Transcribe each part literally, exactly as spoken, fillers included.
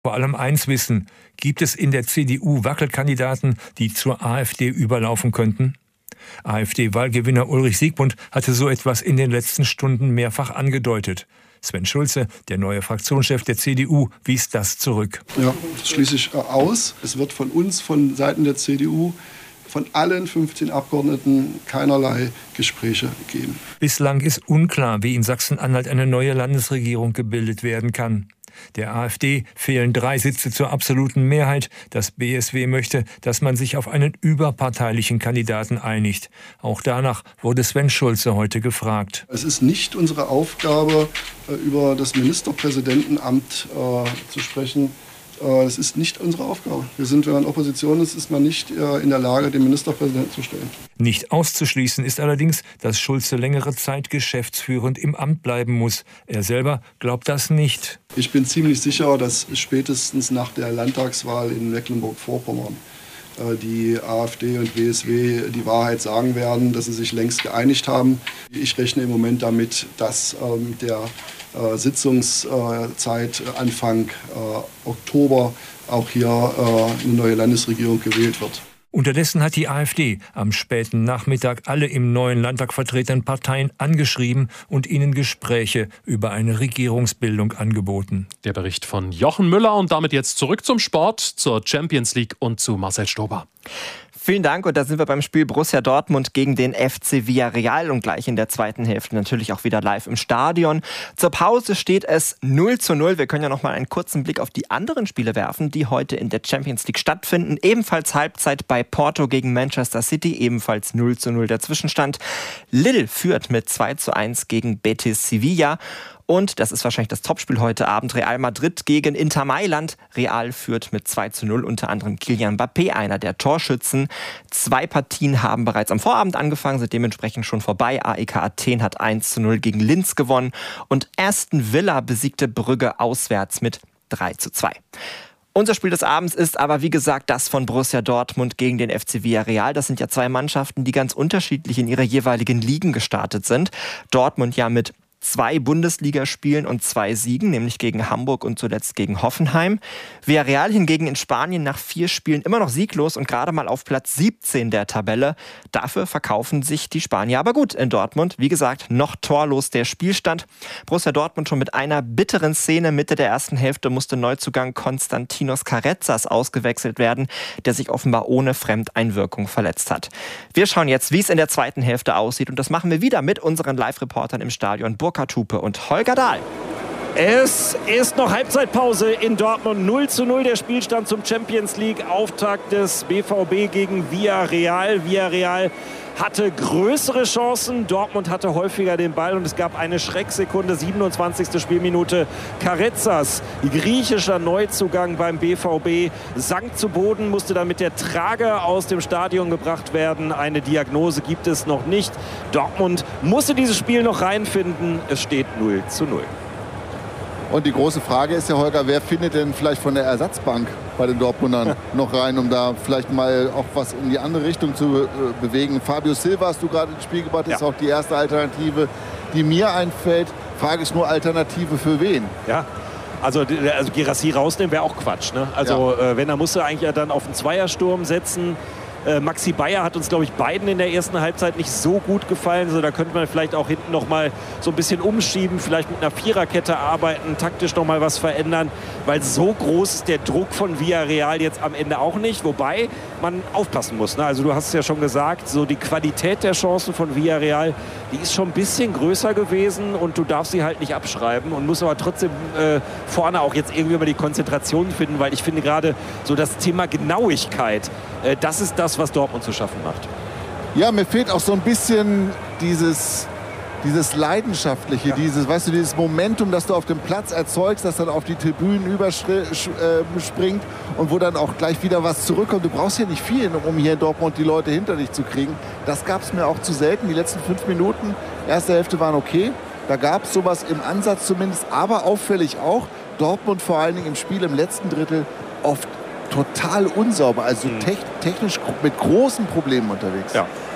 Vor allem eins wissen: Gibt es in der C D U Wackelkandidaten, die zur AfD überlaufen könnten? AfD-Wahlgewinner Ulrich Siegmund hatte so etwas in den letzten Stunden mehrfach angedeutet. Sven Schulze, der neue Fraktionschef der C D U, wies das zurück. Ja, das schließe ich aus. Es wird von uns, von Seiten der C D U, von allen fünfzehn Abgeordneten keinerlei Gespräche geben. Bislang ist unklar, wie in Sachsen-Anhalt eine neue Landesregierung gebildet werden kann. Der AfD fehlen drei Sitze zur absoluten Mehrheit. Das B S W möchte, dass man sich auf einen überparteilichen Kandidaten einigt. Auch danach wurde Sven Schulze heute gefragt. Es ist nicht unsere Aufgabe, über das Ministerpräsidentenamt äh, zu sprechen. Das ist nicht unsere Aufgabe. Wir sind, wenn man Opposition ist, ist man nicht in der Lage, den Ministerpräsidenten zu stellen. Nicht auszuschließen ist allerdings, dass Schulze längere Zeit geschäftsführend im Amt bleiben muss. Er selber glaubt das nicht. Ich bin ziemlich sicher, dass spätestens nach der Landtagswahl in Mecklenburg-Vorpommern die AfD und B S W die Wahrheit sagen werden, dass sie sich längst geeinigt haben. Ich rechne im Moment damit, dass mit der Äh, Sitzungszeit äh, Anfang äh, Oktober auch hier äh, eine neue Landesregierung gewählt wird. Unterdessen hat die AfD am späten Nachmittag alle im neuen Landtag vertretenen Parteien angeschrieben und ihnen Gespräche über eine Regierungsbildung angeboten. Der Bericht von Jochen Müller und damit jetzt zurück zum Sport, zur Champions League und zu Marcel Stober. Vielen Dank, und da sind wir beim Spiel Borussia Dortmund gegen den F C Villarreal und gleich in der zweiten Hälfte natürlich auch wieder live im Stadion. Zur Pause steht es null zu null. Wir können ja noch mal einen kurzen Blick auf die anderen Spiele werfen, die heute in der Champions League stattfinden. Ebenfalls Halbzeit bei Porto gegen Manchester City, ebenfalls null zu null der Zwischenstand. Lille führt mit zwei zu eins gegen Betis Sevilla. Und das ist wahrscheinlich das Topspiel heute Abend. Real Madrid gegen Inter Mailand. Real führt mit zwei zu null, unter anderem Kylian Mbappé, einer der Torschützen. Zwei Partien haben bereits am Vorabend angefangen, sind dementsprechend schon vorbei. A E K Athen hat eins zu null gegen Linz gewonnen. Und Aston Villa besiegte Brügge auswärts mit drei zu zwei. Unser Spiel des Abends ist aber, wie gesagt, das von Borussia Dortmund gegen den F C Villarreal. Das sind ja zwei Mannschaften, die ganz unterschiedlich in ihrer jeweiligen Ligen gestartet sind. Dortmund ja mit zwei Bundesligaspielen und zwei Siegen, nämlich gegen Hamburg und zuletzt gegen Hoffenheim. Villarreal hingegen in Spanien nach vier Spielen immer noch sieglos und gerade mal auf Platz siebzehn der Tabelle. Dafür verkaufen sich die Spanier aber gut in Dortmund. Wie gesagt, noch torlos der Spielstand. Borussia Dortmund schon mit einer bitteren Szene. Mitte der ersten Hälfte musste Neuzugang Konstantinos Carrezzas ausgewechselt werden, der sich offenbar ohne Fremdeinwirkung verletzt hat. Wir schauen jetzt, wie es in der zweiten Hälfte aussieht, und das machen wir wieder mit unseren Live-Reportern im Stadion, Burkhard Hupe und Holger Dahl. Es ist noch Halbzeitpause in Dortmund. null zu null der Spielstand zum Champions League Auftakt des B V B gegen Villarreal. Villarreal hatte größere Chancen, Dortmund hatte häufiger den Ball und es gab eine Schrecksekunde, siebenundzwanzigste Spielminute. Carrezzas, griechischer Neuzugang beim B V B, sank zu Boden, musste dann mit der Trage aus dem Stadion gebracht werden. Eine Diagnose gibt es noch nicht. Dortmund musste dieses Spiel noch reinfinden. Es steht null zu null. Und die große Frage ist ja, Holger, wer findet denn vielleicht von der Ersatzbank bei den Dortmundern noch rein, um da vielleicht mal auch was in die andere Richtung zu äh, bewegen? Fabio Silva hast du gerade ins Spiel gebracht, ist ja auch die erste Alternative, die mir einfällt. Frage ist nur, Alternative für wen? Ja. Also, also Guirassy rausnehmen wäre auch Quatsch. Ne? Also ja. äh, wenn, er musste eigentlich ja dann auf einen Zweiersturm setzen. Äh, Maxi Bayer hat uns, glaube ich, beiden in der ersten Halbzeit nicht so gut gefallen. Also da könnte man vielleicht auch hinten noch mal so ein bisschen umschieben, vielleicht mit einer Viererkette arbeiten, taktisch noch mal was verändern, weil so groß ist der Druck von Villarreal jetzt am Ende auch nicht. Wobei man aufpassen muss. Ne? Also du hast es ja schon gesagt, so die Qualität der Chancen von Villarreal, die ist schon ein bisschen größer gewesen und du darfst sie halt nicht abschreiben und musst aber trotzdem äh, vorne auch jetzt irgendwie mal die Konzentration finden, weil ich finde gerade so das Thema Genauigkeit, äh, das ist das, was Dortmund zu schaffen macht. Ja, mir fehlt auch so ein bisschen dieses, dieses Leidenschaftliche, ja. dieses, weißt du, dieses Momentum, das du auf dem Platz erzeugst, das dann auf die Tribünen überspringt und wo dann auch gleich wieder was zurückkommt. Du brauchst ja nicht viel, um hier in Dortmund die Leute hinter dich zu kriegen. Das gab es mir auch zu selten. Die letzten fünf Minuten, erste Hälfte waren okay. Da gab es sowas im Ansatz zumindest, aber auffällig auch, Dortmund vor allen Dingen im Spiel im letzten Drittel oft total unsauber, also mhm. technisch mit großen Problemen unterwegs. Ja.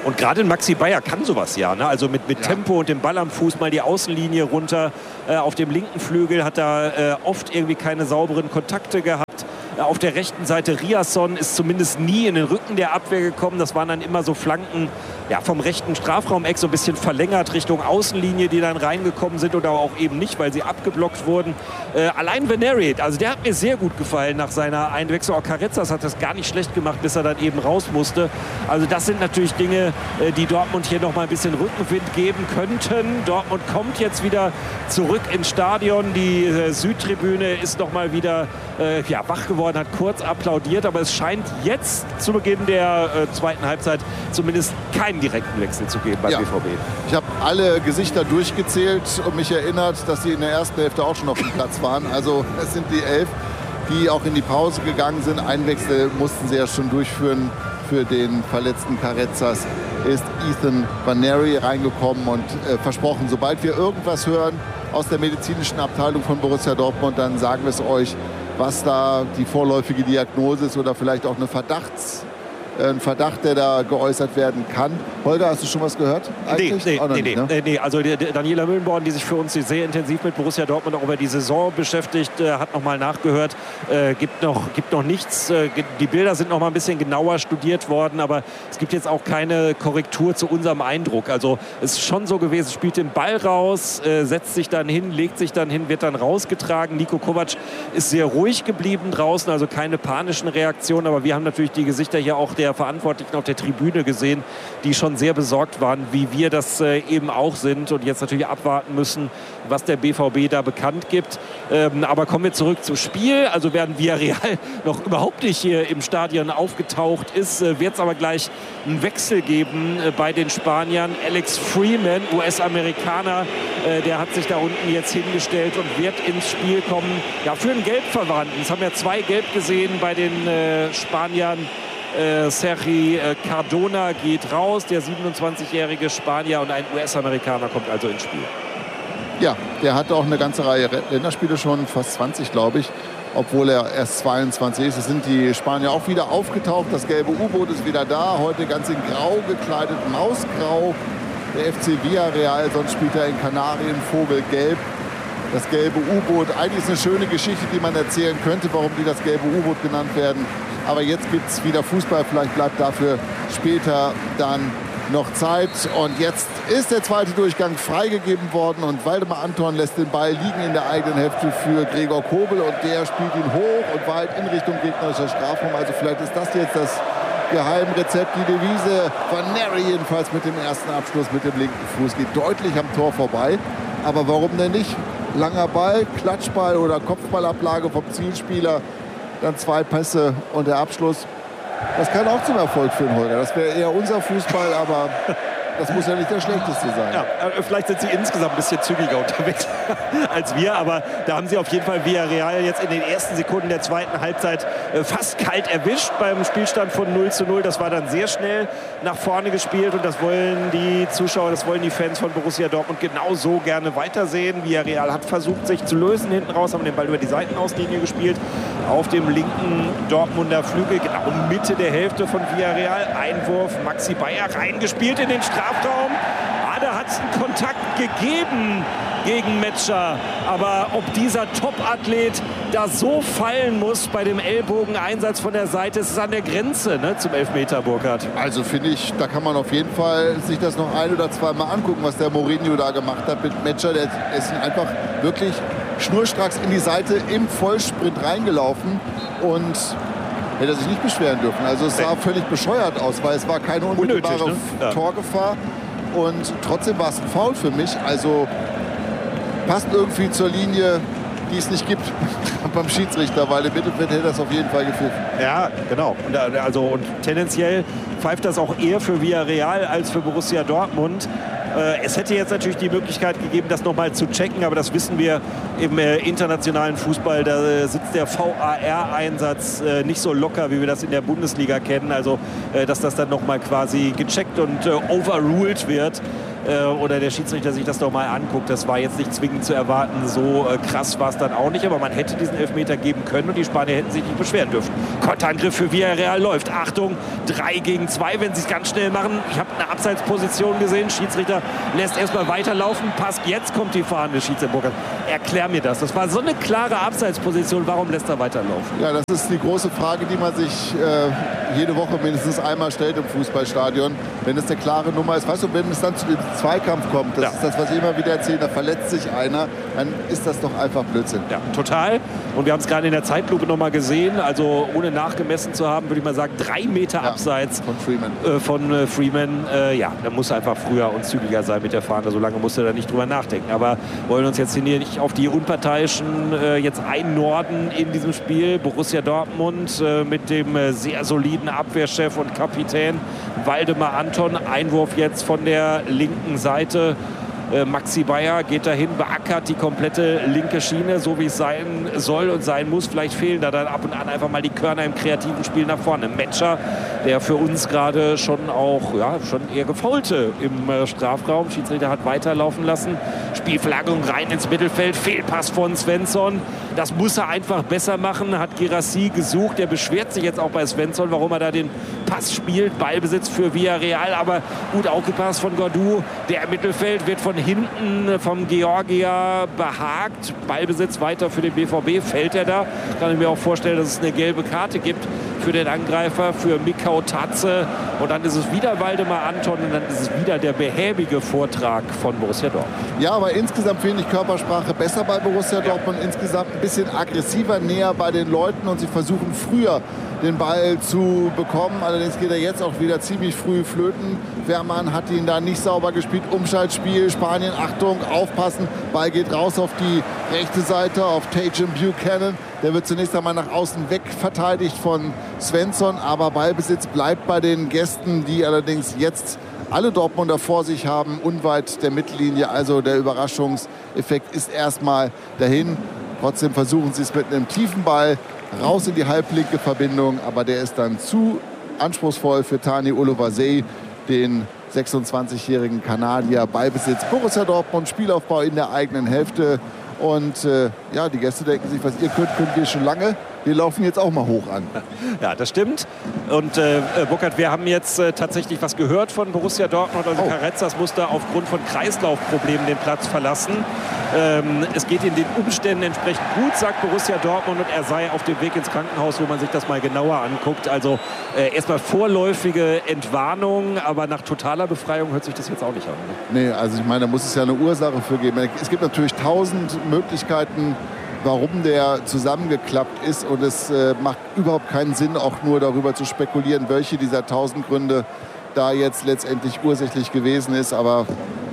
Und gerade Maxi Bayer kann sowas ja. Ne? Also mit, mit ja. Tempo und dem Ball am Fuß mal die Außenlinie runter. Äh, auf dem linken Flügel hat er äh, oft irgendwie keine sauberen Kontakte gehabt. Auf der rechten Seite Riasson ist zumindest nie in den Rücken der Abwehr gekommen. Das waren dann immer so Flanken ja, vom rechten Strafraum-Eck, so ein bisschen verlängert Richtung Außenlinie, die dann reingekommen sind oder auch eben nicht, weil sie abgeblockt wurden. Äh, allein Veneri, also der hat mir sehr gut gefallen nach seiner Einwechslung. Auch Carretzas hat das gar nicht schlecht gemacht, bis er dann eben raus musste. Also das sind natürlich Dinge, äh, die Dortmund hier noch mal ein bisschen Rückenwind geben könnten. Dortmund kommt jetzt wieder zurück ins Stadion. Die äh, Südtribüne ist noch mal wieder äh, ja, wach geworden, hat kurz applaudiert, aber es scheint jetzt zu Beginn der äh, zweiten Halbzeit zumindest keinen direkten Wechsel zu geben beim ja. B V B. Ich habe alle Gesichter durchgezählt und mich erinnert, dass sie in der ersten Hälfte auch schon auf dem Platz waren. Also es sind die elf, die auch in die Pause gegangen sind. Einen Wechsel mussten sie ja schon durchführen. Für den verletzten Carretzas ist Ethan Vaneri reingekommen und äh, versprochen, sobald wir irgendwas hören aus der medizinischen Abteilung von Borussia Dortmund, dann sagen wir es euch, was da die vorläufige Diagnose ist oder vielleicht auch eine Verdachts, äh, ein Verdacht, der da geäußert werden kann. Holger, hast du schon was gehört? Eigentlich? Nee, nee, nicht, nee, ne? nee. Also die, die Daniela Mühlenborn, die sich für uns sehr intensiv mit Borussia Dortmund auch über die Saison beschäftigt, äh, hat noch mal nachgehört. Äh, gibt, noch, gibt noch nichts. Äh, die Bilder sind noch mal ein bisschen genauer studiert worden, aber es gibt jetzt auch keine Korrektur zu unserem Eindruck. Also es ist schon so gewesen, spielt den Ball raus, äh, setzt sich dann hin, legt sich dann hin, wird dann rausgetragen. Nico Kovac ist sehr ruhig geblieben draußen, also keine panischen Reaktionen, aber wir haben natürlich die Gesichter hier auch der Verantwortlichen auf der Tribüne gesehen, die schon sehr besorgt waren, wie wir das äh, eben auch sind und jetzt natürlich abwarten müssen, was der B V B da bekannt gibt. Ähm, aber kommen wir zurück zum Spiel. Also während Villarreal noch überhaupt nicht hier im Stadion aufgetaucht ist, äh, wird es aber gleich einen Wechsel geben äh, bei den Spaniern. Alex Freeman, U S-Amerikaner, äh, der hat sich da unten jetzt hingestellt und wird ins Spiel kommen. Ja, für einen Gelbverwandten. Es haben ja zwei Gelb gesehen bei den äh, Spaniern. Äh, Sergi äh, Cardona geht raus, der siebenundzwanzigjährige Spanier, und ein U S-Amerikaner kommt also ins Spiel. Ja, der hat auch eine ganze Reihe Länderspiele schon, fast zwanzig, glaube ich, obwohl er erst zweiundzwanzig ist. Es sind die Spanier auch wieder aufgetaucht. Das gelbe U-Boot ist wieder da, heute ganz in grau gekleidet, mausgrau. Der F C Villarreal, sonst spielt er in Kanarien, Vogelgelb. Das gelbe U-Boot, eigentlich ist eine schöne Geschichte, die man erzählen könnte, warum die das gelbe U-Boot genannt werden. Aber jetzt gibt es wieder Fußball, vielleicht bleibt dafür später dann noch Zeit. Und jetzt ist der zweite Durchgang freigegeben worden und Waldemar Anton lässt den Ball liegen in der eigenen Hälfte für Gregor Kobel und der spielt ihn hoch und weit in Richtung gegnerischer Strafraum. Also vielleicht ist das jetzt das Geheimrezept, die Devise. Vaneri jedenfalls mit dem ersten Abschluss mit dem linken Fuß geht deutlich am Tor vorbei. Aber warum denn nicht? Langer Ball, Klatschball oder Kopfballablage vom Zielspieler. Dann zwei Pässe und der Abschluss. Das kann auch zum Erfolg führen, Holger. Das wäre eher unser Fußball, aber das muss ja nicht der schlechteste sein. Ja, vielleicht sind sie insgesamt ein bisschen zügiger unterwegs als wir, aber da haben sie auf jeden Fall Villarreal jetzt in den ersten Sekunden der zweiten Halbzeit fast kalt erwischt beim Spielstand von null zu null. Das war dann sehr schnell nach vorne gespielt und das wollen die Zuschauer, das wollen die Fans von Borussia Dortmund genauso gerne weitersehen. Villarreal hat versucht, sich zu lösen hinten raus, haben den Ball über die Seitenauslinie gespielt. Auf dem linken Dortmunder Flügel, genau Mitte der Hälfte von Villarreal. Einwurf, Maxi Bayer reingespielt in den Strafraum. Ah, da hat es einen Kontakt gegeben gegen Metscher. Aber ob dieser Top-Athlet da so fallen muss bei dem Ellbogeneinsatz von der Seite, ist es an der Grenze, ne, zum Elfmeter, Burkhard. Also finde ich, da kann man auf jeden Fall sich das noch ein oder zwei Mal angucken, was der Mourinho da gemacht hat mit Metscher. Der ist einfach wirklich schnurstracks in die Seite im Vollsprint reingelaufen und hätte er sich nicht beschweren dürfen. Also es sah völlig bescheuert aus, weil es war keine unmittelbare Unnötig, ne? Ja. Torgefahr und trotzdem war es ein Foul für mich. Also passt irgendwie zur Linie, die es nicht gibt beim Schiedsrichter, weil im Mittelfeld hätte das auf jeden Fall gepfiffen. Ja, genau. Und, also, und tendenziell pfeift das auch eher für Villarreal als für Borussia Dortmund. Es hätte jetzt natürlich die Möglichkeit gegeben, das nochmal zu checken, aber das wissen wir im äh, internationalen Fußball. Da äh, sitzt der V A R-Einsatz äh, nicht so locker, wie wir das in der Bundesliga kennen. Also, äh, dass das dann nochmal quasi gecheckt und äh, overruled wird. äh, oder der Schiedsrichter sich das doch mal anguckt. Das war jetzt nicht zwingend zu erwarten. So äh, krass war es dann auch nicht. Aber man hätte diesen Elfmeter geben können und die Spanier hätten sich nicht beschweren dürfen. Konterangriff für Villarreal läuft. Achtung, drei gegen zwei, wenn sie es ganz schnell machen. Ich habe eine Abseitsposition gesehen. Schiedsrichter lässt erstmal weiterlaufen. Passt, jetzt kommt die fahrende Schiedsrichter. Erklär mir das. Das war so eine klare Abseitsposition. Warum lässt er weiterlaufen? Ja, das ist die große Frage, die man sich äh, jede Woche mindestens einmal stellt im Fußballstadion. Wenn es eine klare Nummer ist, weißt du, wenn es dann zu dem Zweikampf kommt, das ja. ist das, was ich immer wieder erzähle, da verletzt sich einer, dann ist das doch einfach Blödsinn. Ja, total. Und wir haben es gerade in der Zeitlupe noch mal gesehen. Also ohne nachgemessen zu haben, würde ich mal sagen, drei Meter ja, abseits von Freeman. Äh, von äh, Freeman. Äh, ja, da muss er einfach früher und zügiger sein mit der Fahne. So lange musste er da nicht drüber nachdenken. Aber wollen uns jetzt hier nicht auf die Unparteiischen äh, jetzt einnorden in diesem Spiel. Borussia Dortmund äh, mit dem äh, sehr soliden Abwehrchef und Kapitän Waldemar Anton. Einwurf jetzt von der linken Seite. Maxi Bayer geht dahin, beackert die komplette linke Schiene, so wie es sein soll und sein muss. Vielleicht fehlen da dann ab und an einfach mal die Körner im kreativen Spiel nach vorne. Metscher, der für uns gerade schon auch ja, schon eher gefaulte im äh, Strafraum. Schiedsrichter hat weiterlaufen lassen. Spielverlagerung rein ins Mittelfeld. Fehlpass von Svensson. Das muss er einfach besser machen. Hat Guirassy gesucht. Der beschwert sich jetzt auch bei Svensson, warum er da den Pass spielt. Ballbesitz für Villarreal, aber gut aufgepasst von Gaudu. Der im Mittelfeld wird von hinten vom Georgier behagt. Ballbesitz weiter für den B V B. Fällt er da? Kann ich mir auch vorstellen, dass es eine gelbe Karte gibt für den Angreifer, für Mikau Tatze. Und dann ist es wieder Waldemar Anton und dann ist es wieder der behäbige Vortrag von Borussia Dortmund. Ja, aber insgesamt finde ich Körpersprache besser bei Borussia Dortmund. Ja. Insgesamt ein bisschen aggressiver, näher bei den Leuten und sie versuchen früher den Ball zu bekommen. Allerdings geht er jetzt auch wieder ziemlich früh flöten. Wehrmann hat ihn da nicht sauber gespielt. Umschaltspiel, Spanien, Achtung, aufpassen. Ball geht raus auf die rechte Seite, auf Tajon Buchanan. Der wird zunächst einmal nach außen weg verteidigt von Svensson. Aber Ballbesitz bleibt bei den Gästen, die allerdings jetzt alle Dortmunder vor sich haben, unweit der Mittellinie. Also der Überraschungseffekt ist erstmal dahin. Trotzdem versuchen sie es mit einem tiefen Ball raus in die halblinke Verbindung, aber der ist dann zu anspruchsvoll für Tani Oluwase, den sechsundzwanzigjährigen Kanadier. Ballbesitz Borussia Dortmund, Spielaufbau in der eigenen Hälfte und äh, ja, die Gäste denken sich, was ihr könnt, könnt ihr schon lange. Wir laufen jetzt auch mal hoch an. Ja, das stimmt. Und äh, Burkhard, wir haben jetzt äh, tatsächlich was gehört von Borussia Dortmund. Also oh. Carrezzas musste aufgrund von Kreislaufproblemen den Platz verlassen. Ähm, es geht in den Umständen entsprechend gut, sagt Borussia Dortmund. Und er sei auf dem Weg ins Krankenhaus, wo man sich das mal genauer anguckt. Also äh, erstmal vorläufige Entwarnung, aber nach totaler Befreiung hört sich das jetzt auch nicht an. Ne? Nee, also ich meine, da muss es ja eine Ursache für geben. Es gibt natürlich tausend Möglichkeiten, warum der zusammengeklappt ist. Und es äh, macht überhaupt keinen Sinn, auch nur darüber zu spekulieren, welche dieser tausend Gründe da jetzt letztendlich ursächlich gewesen ist. Aber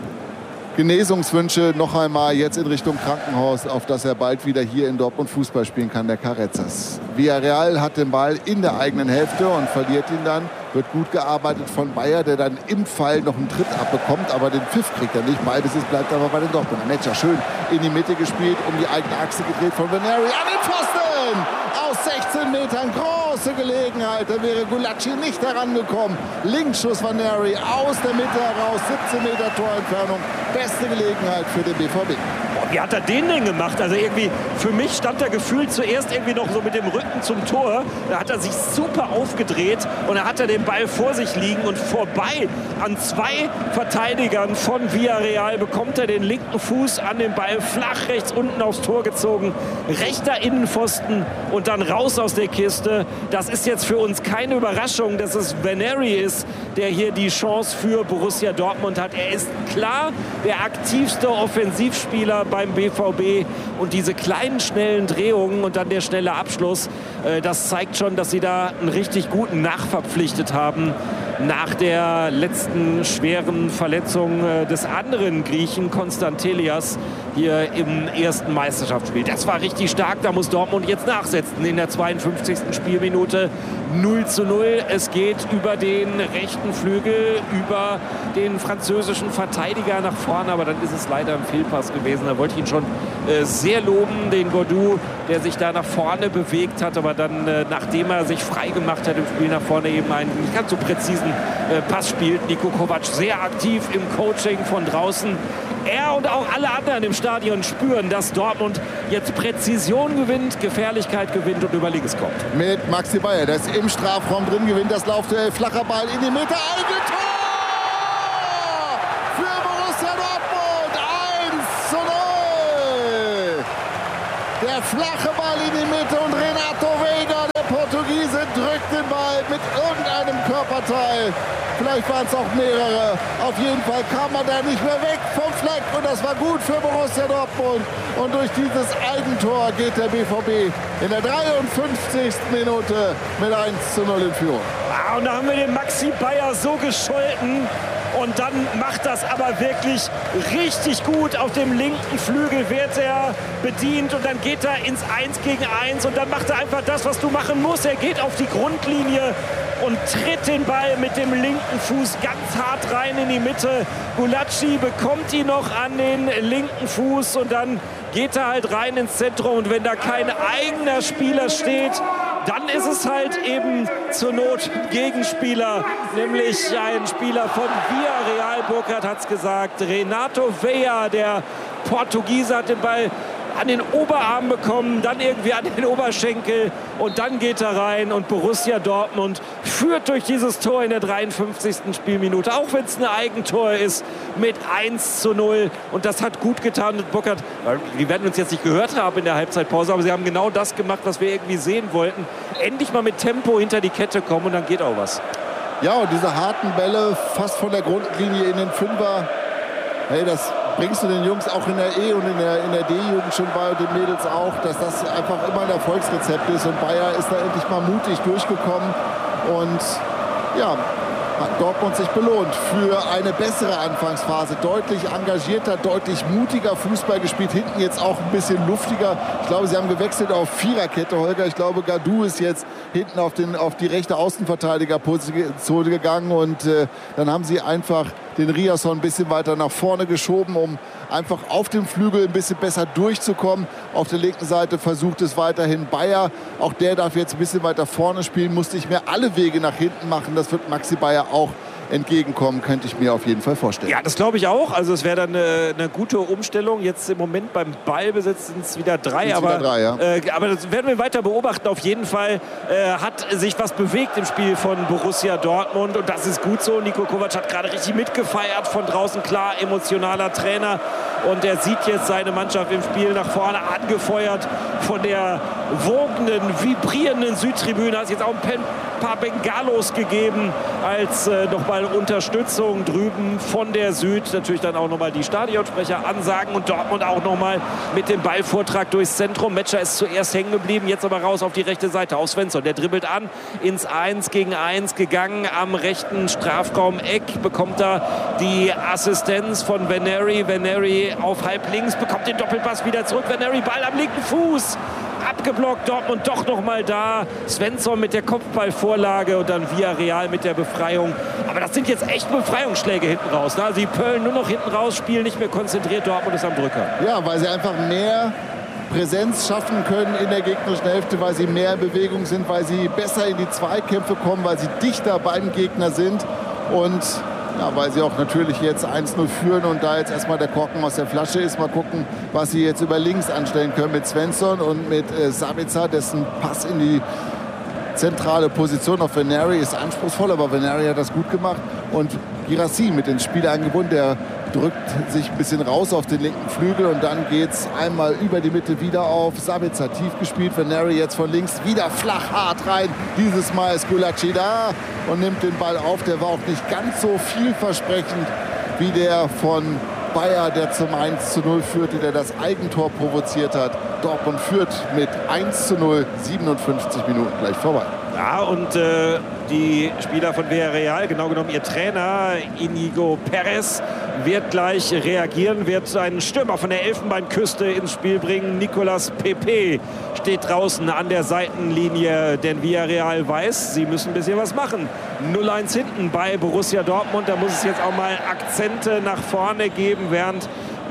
Genesungswünsche noch einmal jetzt in Richtung Krankenhaus, auf dass er bald wieder hier in Dortmund Fußball spielen kann, der Carrezzas. Villarreal hat den Ball in der eigenen Hälfte und verliert ihn dann. Wird gut gearbeitet von Bayer, der dann im Fall noch einen Tritt abbekommt, aber den Pfiff kriegt er nicht. Ballbesitz bleibt aber bei den Dortmunder. Metscher schön in die Mitte gespielt, um die eigene Achse gedreht von Veneri an den Pfosten! Aus sechzehn Metern, große Gelegenheit. Da wäre Gulacsi nicht herangekommen. Linksschuss Veneri aus der Mitte heraus, siebzehn Meter Torentfernung. Beste Gelegenheit für den B V B. Wie hat er den denn gemacht? Also irgendwie, für mich stand er gefühlt zuerst irgendwie noch so mit dem Rücken zum Tor. Da hat er sich super aufgedreht und da hat er den Ball vor sich liegen und vorbei an zwei Verteidigern von Villarreal bekommt er den linken Fuß an den Ball flach rechts unten aufs Tor gezogen. Rechter Innenpfosten und dann raus aus der Kiste. Das ist jetzt für uns keine Überraschung, dass es Veneri ist, der hier die Chance für Borussia Dortmund hat. Er ist klar der aktivste Offensivspieler beim B V B und diese kleinen schnellen Drehungen und dann der schnelle Abschluss, äh, das zeigt schon, dass sie da einen richtig guten nachverpflichtet haben nach der letzten schweren Verletzung äh, des anderen Griechen Konstantelias hier im ersten Meisterschaftsspiel. Das war richtig stark, da muss Dortmund jetzt nachsetzen in der zweiundfünfzigsten Spielminute. null zu null. Es geht über den rechten Flügel, über den französischen Verteidiger nach vorne, aber dann ist es leider ein Fehlpass gewesen. Da wollte ich ihn schon äh, sehr loben, den Godou, der sich da nach vorne bewegt hat, aber dann, äh, nachdem er sich frei gemacht hat im Spiel nach vorne, eben einen nicht ganz so präzisen äh, Pass spielt. Niko Kovac sehr aktiv im Coaching von draußen. Er und auch alle anderen im Stadion spüren, dass Dortmund jetzt Präzision gewinnt, Gefährlichkeit gewinnt und über Links kommt. Mit Maxi Bayer, der ist im Strafraum drin, gewinnt das Laufduell, flacher Ball in die Mitte, Eigentor für Borussia Dortmund, eins zu null. Der flache Ball in die Mitte und Renato Veiga, der Portugiese, drückt den Ball mit irgendeinem Körperteil. Vielleicht waren es auch mehrere. Auf jeden Fall kam man da nicht mehr weg vom Fleck. Und das war gut für Borussia Dortmund. Und durch dieses Eigentor geht der B V B in der dreiundfünfzigsten Minute mit eins zu null in Führung. Ah, und da haben wir den Maxi Bayer so gescholten. Und dann macht das aber wirklich richtig gut. Auf dem linken Flügel wird er bedient und dann geht er ins eins gegen eins. Und dann macht er einfach das, was du machen musst. Er geht auf die Grundlinie und tritt den Ball mit dem linken Fuß ganz hart rein in die Mitte. Gulácsi bekommt ihn noch an den linken Fuß und dann geht er halt rein ins Zentrum. Und wenn da kein eigener Spieler steht, dann ist es halt eben zur Not ein Gegenspieler, nämlich ein Spieler von Villarreal. Burkhardt hat es gesagt, Renato Veiga, der Portugiese, hat den Ball an den Oberarm bekommen, dann irgendwie an den Oberschenkel und dann geht er rein und Borussia Dortmund führt durch dieses Tor in der dreiundfünfzigsten Spielminute, auch wenn es ein Eigentor ist, mit eins zu null und das hat gut getan mit Burkhardt. Wir werden uns jetzt nicht gehört haben in der Halbzeitpause, aber sie haben genau das gemacht, was wir irgendwie sehen wollten. Endlich mal mit Tempo hinter die Kette kommen und dann geht auch was. Ja, und diese harten Bälle fast von der Grundlinie in den Fünfer, hey, das bringst du den Jungs auch in der E- und in der, in der D-Jugend schon bei und den Mädels auch, dass das einfach immer ein Erfolgsrezept ist. Und Bayer ist da endlich mal mutig durchgekommen und ja, hat Dortmund sich belohnt für eine bessere Anfangsphase. Deutlich engagierter, deutlich mutiger Fußball gespielt. Hinten jetzt auch ein bisschen luftiger. Ich glaube, sie haben gewechselt auf Viererkette, Holger. Ich glaube, Gadou ist jetzt hinten auf, den, auf die rechte Außenverteidigerposition gegangen. Und äh, dann haben sie einfach den Riasson ein bisschen weiter nach vorne geschoben, um einfach auf dem Flügel ein bisschen besser durchzukommen. Auf der linken Seite versucht es weiterhin Bayer. Auch der darf jetzt ein bisschen weiter vorne spielen, muss nicht mehr alle Wege nach hinten machen. Das wird Maxi Bayer auch entgegenkommen, könnte ich mir auf jeden Fall vorstellen. Ja, das glaube ich auch. Also es wäre dann eine, eine gute Umstellung. Jetzt im Moment beim Ballbesitz sind es wieder drei. Sind's aber, wieder drei, ja. äh, aber das werden wir weiter beobachten. Auf jeden Fall äh, hat sich was bewegt im Spiel von Borussia Dortmund. Und das ist gut so. Niko Kovac hat gerade richtig mitgefeiert von draußen. Klar, emotionaler Trainer. Und er sieht jetzt seine Mannschaft im Spiel nach vorne angefeuert von der wogenden, vibrierenden Südtribüne. Hat es jetzt auch ein paar Bengalos gegeben als äh, nochmal Unterstützung drüben von der Süd. Natürlich dann auch nochmal die Stadionsprecher ansagen und Dortmund auch nochmal mit dem Ballvortrag durchs Zentrum. Metscher ist zuerst hängen geblieben, jetzt aber raus auf die rechte Seite. Auf Svensson, der dribbelt an, ins eins gegen eins gegangen. Am rechten Strafraum-Eck bekommt er die Assistenz von Veneri. Veneri auf halb links, bekommt den Doppelpass wieder zurück. Veneri, Ball am linken Fuß. Abgeblockt, Dortmund doch noch mal da. Svensson mit der Kopfballvorlage und dann Villarreal mit der Befreiung. Aber das sind jetzt echt Befreiungsschläge hinten raus. Ne? Also die Pöllen nur noch hinten raus, spielen nicht mehr konzentriert. Dortmund ist am Drücker. Ja, weil sie einfach mehr Präsenz schaffen können in der gegnerischen Hälfte, weil sie mehr in Bewegung sind, weil sie besser in die Zweikämpfe kommen, weil sie dichter beim Gegner sind und ja, weil sie auch natürlich jetzt eins null führen und da jetzt erstmal der Korken aus der Flasche ist. Mal gucken, was sie jetzt über links anstellen können mit Svensson und mit äh, Sabitzer, dessen Pass in die zentrale Position auf Veneri ist anspruchsvoll, aber Veneri hat das gut gemacht. Und Guirassy mit ins Spiel eingebunden, der drückt sich ein bisschen raus auf den linken Flügel und dann geht es einmal über die Mitte wieder auf Sabitzer, tief gespielt, Veneri jetzt von links wieder flach hart rein. Dieses Mal ist Gulácsi da und nimmt den Ball auf. Der war auch nicht ganz so vielversprechend wie der von Bayer, der zum eins zu null führte, der das Eigentor provoziert hat. Dortmund führt mit eins zu null, siebenundfünfzig Minuten gleich vorbei. Ja, und äh, die Spieler von Villarreal, genau genommen ihr Trainer Inigo Perez, wird gleich reagieren, wird einen Stürmer von der Elfenbeinküste ins Spiel bringen. Nicolas Pepe steht draußen an der Seitenlinie, denn Villarreal weiß, sie müssen ein bisschen was machen. null eins hinten bei Borussia Dortmund, da muss es jetzt auch mal Akzente nach vorne geben, während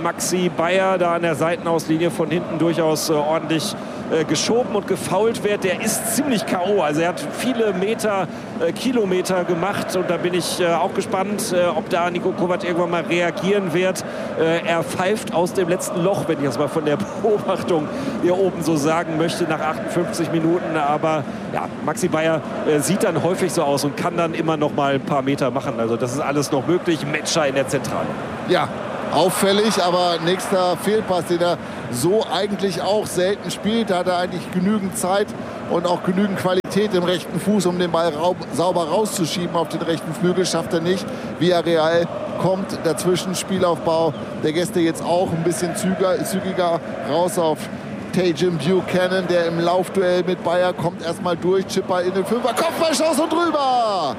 Maxi Bayer da an der Seitenauslinie von hinten durchaus äh, ordentlich äh, geschoben und gefoult wird. Der ist ziemlich K O. Also er hat viele Meter, äh, Kilometer gemacht und da bin ich äh, auch gespannt, äh, ob da Niko Kovac irgendwann mal reagieren wird. Äh, er pfeift aus dem letzten Loch, wenn ich das mal von der Beobachtung hier oben so sagen möchte, nach achtundfünfzig Minuten. Aber ja, Maxi Bayer äh, sieht dann häufig so aus und kann dann immer noch mal ein paar Meter machen. Also das ist alles noch möglich. Metscher in der Zentrale. Ja, auffällig, aber nächster Fehlpass, den er so eigentlich auch selten spielt. Da hat er eigentlich genügend Zeit und auch genügend Qualität im rechten Fuß, um den Ball raub, sauber rauszuschieben auf den rechten Flügel. Schafft er nicht. Villarreal kommt dazwischen. Spielaufbau der Gäste jetzt auch ein bisschen zügiger, zügiger raus auf Tajim Buchanan, der im Laufduell mit Bayer kommt erstmal durch. Chipper in den Fünfer. Kopfballschuss und drüber.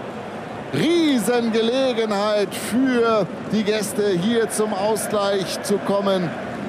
Riesengelegenheit für die Gäste, hier zum Ausgleich zu kommen.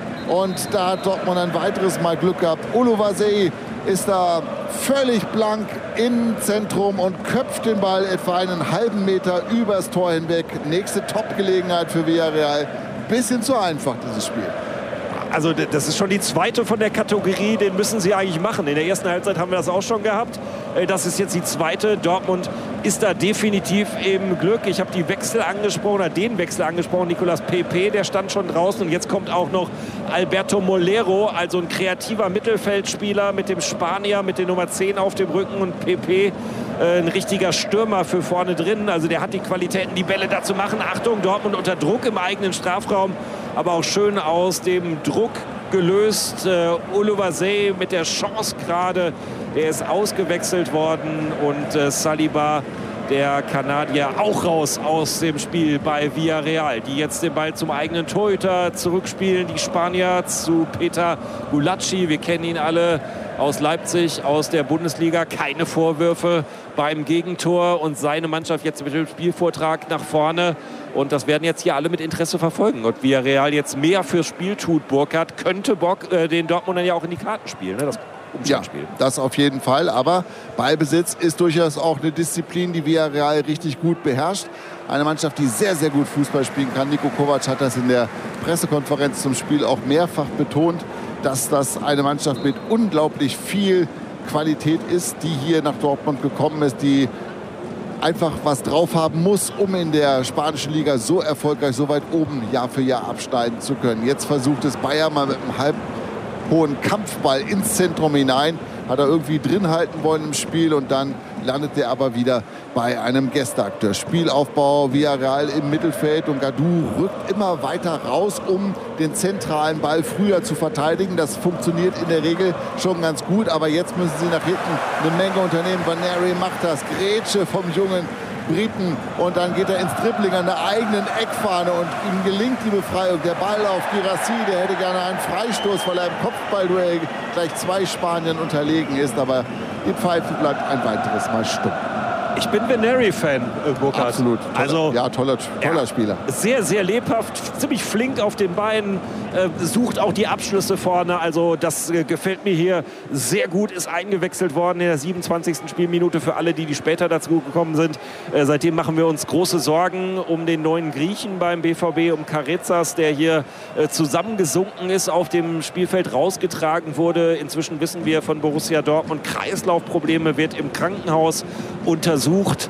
Und da hat Dortmund ein weiteres Mal Glück gehabt. Oluwaseyi ist da völlig blank im Zentrum und köpft den Ball etwa einen halben Meter übers Tor hinweg. Nächste Top-Gelegenheit für Villarreal. Bisschen zu einfach, dieses Spiel. Also das ist schon die zweite von der Kategorie, den müssen sie eigentlich machen. In der ersten Halbzeit haben wir das auch schon gehabt. Das ist jetzt die zweite. Dortmund ist da definitiv im Glück. Ich habe die Wechsel angesprochen, oder den Wechsel angesprochen. Nicolas Pepe, der stand schon draußen. Und jetzt kommt auch noch Alberto Molero, also ein kreativer Mittelfeldspieler mit dem Spanier, mit der Nummer zehn auf dem Rücken. Und Pepe, äh, ein richtiger Stürmer für vorne drin. Also der hat die Qualitäten, die Bälle da zu machen. Achtung, Dortmund unter Druck im eigenen Strafraum. Aber auch schön aus dem Druck gelöst. Äh, Oluwaseyi mit der Chance gerade. Der ist ausgewechselt worden. Und äh, Saliba, der Kanadier, auch raus aus dem Spiel bei Villarreal. Die jetzt den Ball zum eigenen Torhüter zurückspielen. Die Spanier zu Peter Gulacsi. Wir kennen ihn alle aus Leipzig, aus der Bundesliga. Keine Vorwürfe beim Gegentor. Und seine Mannschaft jetzt mit dem Spielvortrag nach vorne. Und das werden jetzt hier alle mit Interesse verfolgen. Und Villarreal jetzt mehr fürs Spiel tut, Burkhardt, könnte Bock äh, den Dortmundern ja auch in die Karten spielen. Ne? Das Umschaltspiel. Ja, das auf jeden Fall. Aber Ballbesitz ist durchaus auch eine Disziplin, die Villarreal richtig gut beherrscht. Eine Mannschaft, die sehr, sehr gut Fußball spielen kann. Niko Kovac hat das in der Pressekonferenz zum Spiel auch mehrfach betont, dass das eine Mannschaft mit unglaublich viel Qualität ist, die hier nach Dortmund gekommen ist, die einfach was drauf haben muss, um in der spanischen Liga so erfolgreich, so weit oben Jahr für Jahr absteigen zu können. Jetzt versucht es Bayer mal mit einem halb hohen Kampfball ins Zentrum hinein. Hat er irgendwie drin halten wollen im Spiel und dann landet er aber wieder bei einem Gästeakteur. Spielaufbau Villarreal im Mittelfeld und Gadou rückt immer weiter raus, um den zentralen Ball früher zu verteidigen. Das funktioniert in der Regel schon ganz gut, aber jetzt müssen sie nach hinten eine Menge unternehmen. Vaneri macht das. Grätsche vom jungen Briten und dann geht er ins Dribbling an der eigenen Eckfahne und ihm gelingt die Befreiung. Der Ball auf Guirassy, der hätte gerne einen Freistoß, weil er im Kopfballduell gleich zwei Spaniern unterlegen ist, aber die Pfeife bleibt ein weiteres Mal stumm. Ich bin Vaneri-Fan, äh, Burkhardt. Absolut. Toller, also, ja, toller, toller ja, Spieler. Sehr, sehr lebhaft, ziemlich flink auf den Beinen, äh, sucht auch die Abschlüsse vorne. Also das äh, gefällt mir hier sehr gut. Ist eingewechselt worden in der siebenundzwanzigsten Spielminute für alle, die, die später dazu gekommen sind. Äh, seitdem machen wir uns große Sorgen um den neuen Griechen beim B V B, um Carezas, der hier äh, zusammengesunken ist, auf dem Spielfeld rausgetragen wurde. Inzwischen wissen wir von Borussia Dortmund, Kreislaufprobleme, wird im Krankenhaus untersucht.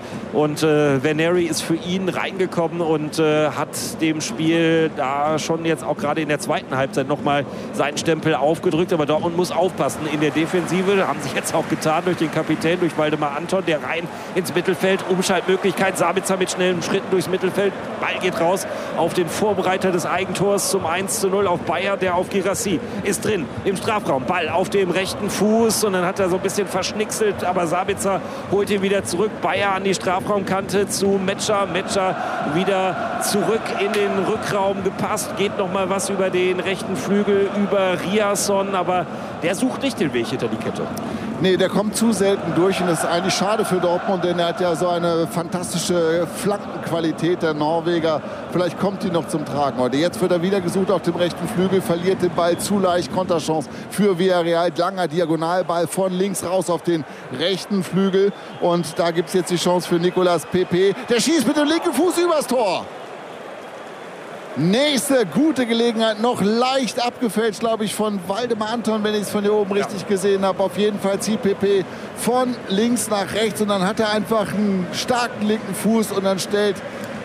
Und äh, Vaneri ist für ihn reingekommen und äh, hat dem Spiel da schon jetzt auch gerade in der zweiten Halbzeit nochmal seinen Stempel aufgedrückt. Aber Dortmund muss aufpassen in der Defensive. Haben sich jetzt auch getan durch den Kapitän, durch Waldemar Anton, der rein ins Mittelfeld. Umschaltmöglichkeit, Sabitzer mit schnellen Schritten durchs Mittelfeld. Ball geht raus auf den Vorbereiter des Eigentors zum eins zu null auf Bayer, der auf Guirassy ist drin im Strafraum. Ball auf dem rechten Fuß und dann hat er so ein bisschen verschnickselt, aber Sabitzer holt ihn wieder zurück. Bayer an die Strafraumkante zu Metscher. Metscher wieder zurück in den Rückraum gepasst. Geht noch mal was über den rechten Flügel, über Riasson. Aber der sucht nicht den Weg hinter die Kette. Nee, der kommt zu selten durch und das ist eigentlich schade für Dortmund, denn er hat ja so eine fantastische Flankenqualität, der Norweger. Vielleicht kommt die noch zum Tragen heute. Jetzt wird er wieder gesucht auf dem rechten Flügel, verliert den Ball zu leicht, Konterchance für Villarreal. Langer Diagonalball von links raus auf den rechten Flügel und da gibt es jetzt die Chance für Nicolas Pepe. Der schießt mit dem linken Fuß übers Tor. Nächste gute Gelegenheit, noch leicht abgefälscht, glaube ich, von Waldemar Anton, wenn ich es von hier oben richtig ja. gesehen habe. Auf jeden Fall zieht P P von links nach rechts und dann hat er einfach einen starken linken Fuß und dann stellt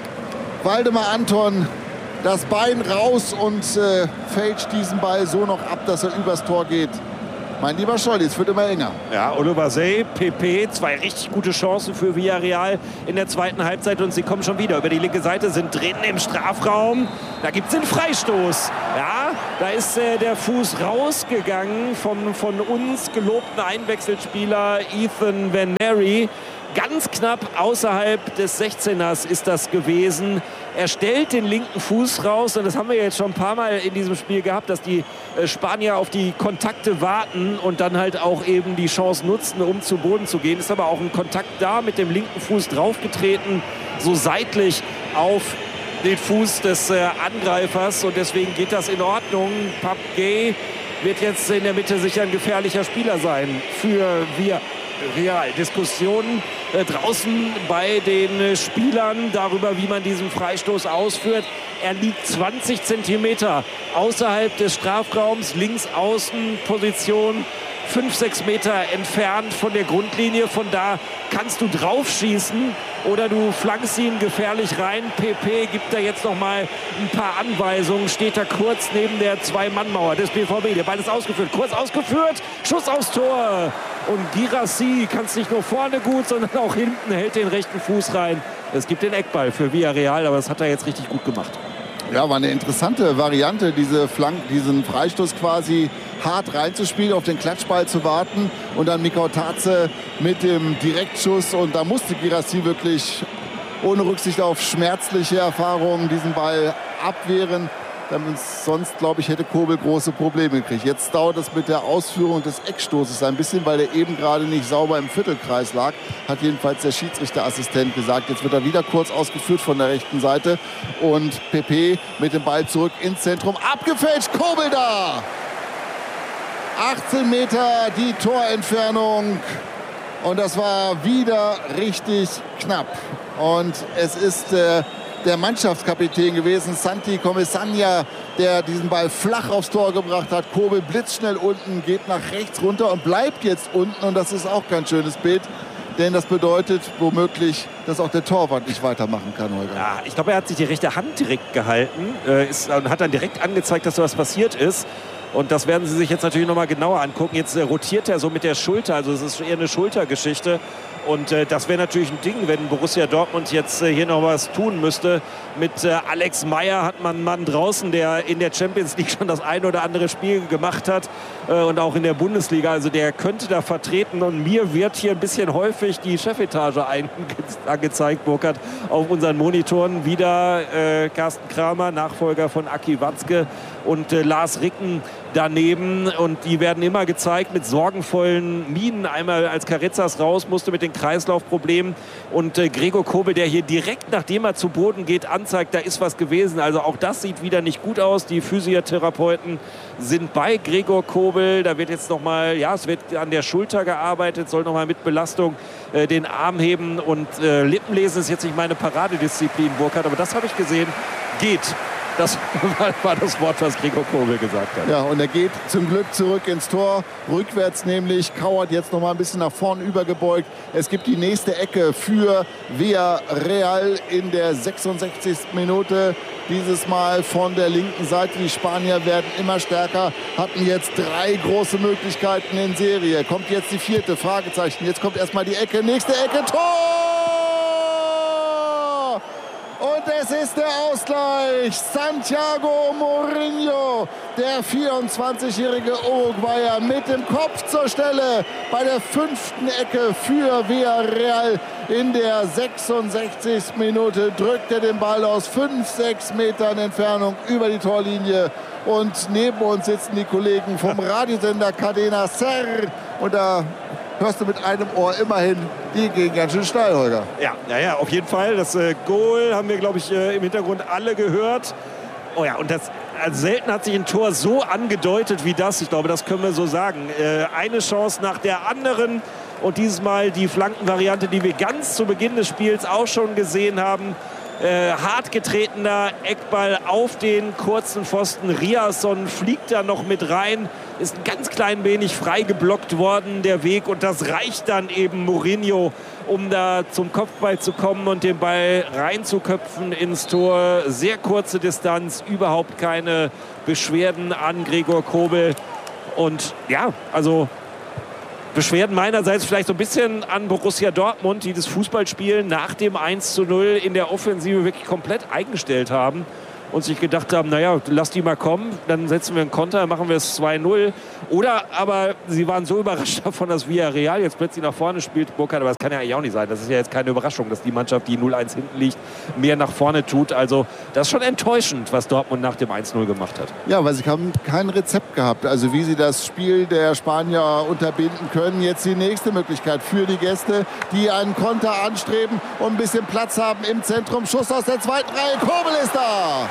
Waldemar Anton das Bein raus und äh, fälscht diesen Ball so noch ab, dass er übers Tor geht. Mein lieber Scholli, es wird immer enger. Ja, Oluwaseyi, P P, zwei richtig gute Chancen für Villarreal in der zweiten Halbzeit und sie kommen schon wieder über die linke Seite, sind drin im Strafraum. Da gibt es den Freistoß. Ja, da ist äh, der Fuß rausgegangen vom von uns gelobten Einwechselspieler Ethan Van Neri. Ganz knapp außerhalb des sechzehners ist das gewesen. Er stellt den linken Fuß raus und das haben wir jetzt schon ein paar Mal in diesem Spiel gehabt, dass die Spanier auf die Kontakte warten und dann halt auch eben die Chance nutzen, um zu Boden zu gehen. Ist aber auch ein Kontakt da, mit dem linken Fuß draufgetreten, so seitlich auf den Fuß des Angreifers und deswegen geht das in Ordnung. Pape Gueye wird jetzt in der Mitte sicher ein gefährlicher Spieler sein für wir. Real. Diskussionen äh, draußen bei den äh, Spielern darüber, wie man diesen Freistoß ausführt. Er liegt zwanzig Zentimeter außerhalb des Strafraums, links außen Position, fünf, sechs Meter entfernt von der Grundlinie. Von da kannst du drauf schießen oder du flankst ihn gefährlich rein. P P gibt da jetzt noch mal ein paar Anweisungen. Steht da kurz neben der Zwei-Mann-Mauer des B V B. Der Ball ist ausgeführt, kurz ausgeführt. Schuss aufs Tor. Und Guirassy kann es nicht nur vorne gut, sondern auch hinten, hält den rechten Fuß rein. Es gibt den Eckball für Villarreal, aber das hat er jetzt richtig gut gemacht. Ja, war eine interessante Variante, diese Flank, diesen Freistoß quasi hart reinzuspielen, auf den Klatschball zu warten und dann Mikau Tatze mit dem Direktschuss. Und da musste Guirassy wirklich ohne Rücksicht auf schmerzliche Erfahrungen diesen Ball abwehren. Sonst, glaube ich, hätte Kobel große Probleme gekriegt. Jetzt dauert es mit der Ausführung des Eckstoßes ein bisschen, weil er eben gerade nicht sauber im Viertelkreis lag. Hat jedenfalls der Schiedsrichterassistent gesagt. Jetzt wird er wieder kurz ausgeführt von der rechten Seite. Und P P mit dem Ball zurück ins Zentrum. Abgefälscht, Kobel da! achtzehn Meter die Torentfernung. Und das war wieder richtig knapp. Und es ist äh, der Mannschaftskapitän gewesen, Santi Comesaña, der diesen Ball flach aufs Tor gebracht hat. Kobel blitzschnell unten, geht nach rechts runter und bleibt jetzt unten. Und das ist auch kein schönes Bild. Denn das bedeutet womöglich, dass auch der Torwart nicht weitermachen kann, Holger. Ja, ich glaube, er hat sich die rechte Hand direkt gehalten äh, ist, und hat dann direkt angezeigt, dass da was passiert ist. Und das werden Sie sich jetzt natürlich noch mal genauer angucken. Jetzt äh, rotiert er so mit der Schulter, also es ist eher eine Schultergeschichte. Und äh, das wäre natürlich ein Ding, wenn Borussia Dortmund jetzt äh, hier noch was tun müsste. Mit äh, Alex Meyer hat man einen Mann draußen, der in der Champions League schon das ein oder andere Spiel gemacht hat. Äh, und auch in der Bundesliga. Also der könnte da vertreten. Und mir wird hier ein bisschen häufig die Chefetage angezeigt, Burkhard, auf unseren Monitoren. Wieder äh, Carsten Kramer, Nachfolger von Aki Watzke, und äh, Lars Ricken daneben. Und die werden immer gezeigt mit sorgenvollen Mienen. Einmal als Carritzas raus musste mit den Kreislaufproblemen. Und äh, Gregor Kobel, der hier direkt, nachdem er zu Boden geht, anzeigt, da ist was gewesen. Also auch das sieht wieder nicht gut aus. Die Physiotherapeuten sind bei Gregor Kobel. Da wird jetzt noch mal, ja, es wird an der Schulter gearbeitet, soll noch mal mit Belastung äh, den Arm heben. Und äh, Lippenlesen ist jetzt nicht meine Paradedisziplin, Burkhard, aber das habe ich gesehen. Geht. Das war das Wort, was Gregor Kobel gesagt hat. Ja, und er geht zum Glück zurück ins Tor. Rückwärts nämlich, kauert jetzt noch mal ein bisschen nach vorn übergebeugt. Es gibt die nächste Ecke für Villarreal in der sechsundsechzigsten Minute. Dieses Mal von der linken Seite. Die Spanier werden immer stärker, hatten jetzt drei große Möglichkeiten in Serie. Kommt jetzt die vierte, Fragezeichen. Jetzt kommt erstmal die Ecke, nächste Ecke, Tor! Und es ist der Ausgleich. Santiago Mourinho, der vierundzwanzigjährige Uruguayer, mit dem Kopf zur Stelle bei der fünften Ecke für Villarreal. In der sechsundsechzigsten Minute drückt er den Ball aus fünf, sechs Metern Entfernung über die Torlinie. Und neben uns sitzen die Kollegen vom Radiosender Cadena Ser. Und da hörst du mit einem Ohr immerhin, die gehen ganz schön steil, Holger. Ja, ja, ja, auf jeden Fall. Das äh, Goal haben wir, glaube ich, äh, im Hintergrund alle gehört. Oh ja, und das, also selten hat sich ein Tor so angedeutet wie das. Ich glaube, das können wir so sagen. Äh, eine Chance nach der anderen. Und dieses Mal die Flankenvariante, die wir ganz zu Beginn des Spiels auch schon gesehen haben. Äh, hart getretener Eckball auf den kurzen Pfosten. Riasson fliegt da noch mit rein. Ist ein ganz klein wenig frei geblockt worden, der Weg. Und das reicht dann eben Mourinho, um da zum Kopfball zu kommen und den Ball reinzuköpfen ins Tor. Sehr kurze Distanz, überhaupt keine Beschwerden an Gregor Kobel. Und ja, also Beschwerden meinerseits vielleicht so ein bisschen an Borussia Dortmund, die das Fußballspiel nach dem eins zu null in der Offensive wirklich komplett eingestellt haben und sich gedacht haben, naja, lass die mal kommen, dann setzen wir einen Konter, machen wir es zwei null. Oder aber sie waren so überrascht davon, dass Villarreal jetzt plötzlich nach vorne spielt, Burkhardt, aber das kann ja eigentlich auch nicht sein. Das ist ja jetzt keine Überraschung, dass die Mannschaft, die null eins hinten liegt, mehr nach vorne tut. Also das ist schon enttäuschend, was Dortmund nach dem eins null gemacht hat. Ja, weil sie haben kein Rezept gehabt. Also wie sie das Spiel der Spanier unterbinden können. Jetzt die nächste Möglichkeit für die Gäste, die einen Konter anstreben und ein bisschen Platz haben im Zentrum. Schuss aus der zweiten Reihe. Kobel ist da.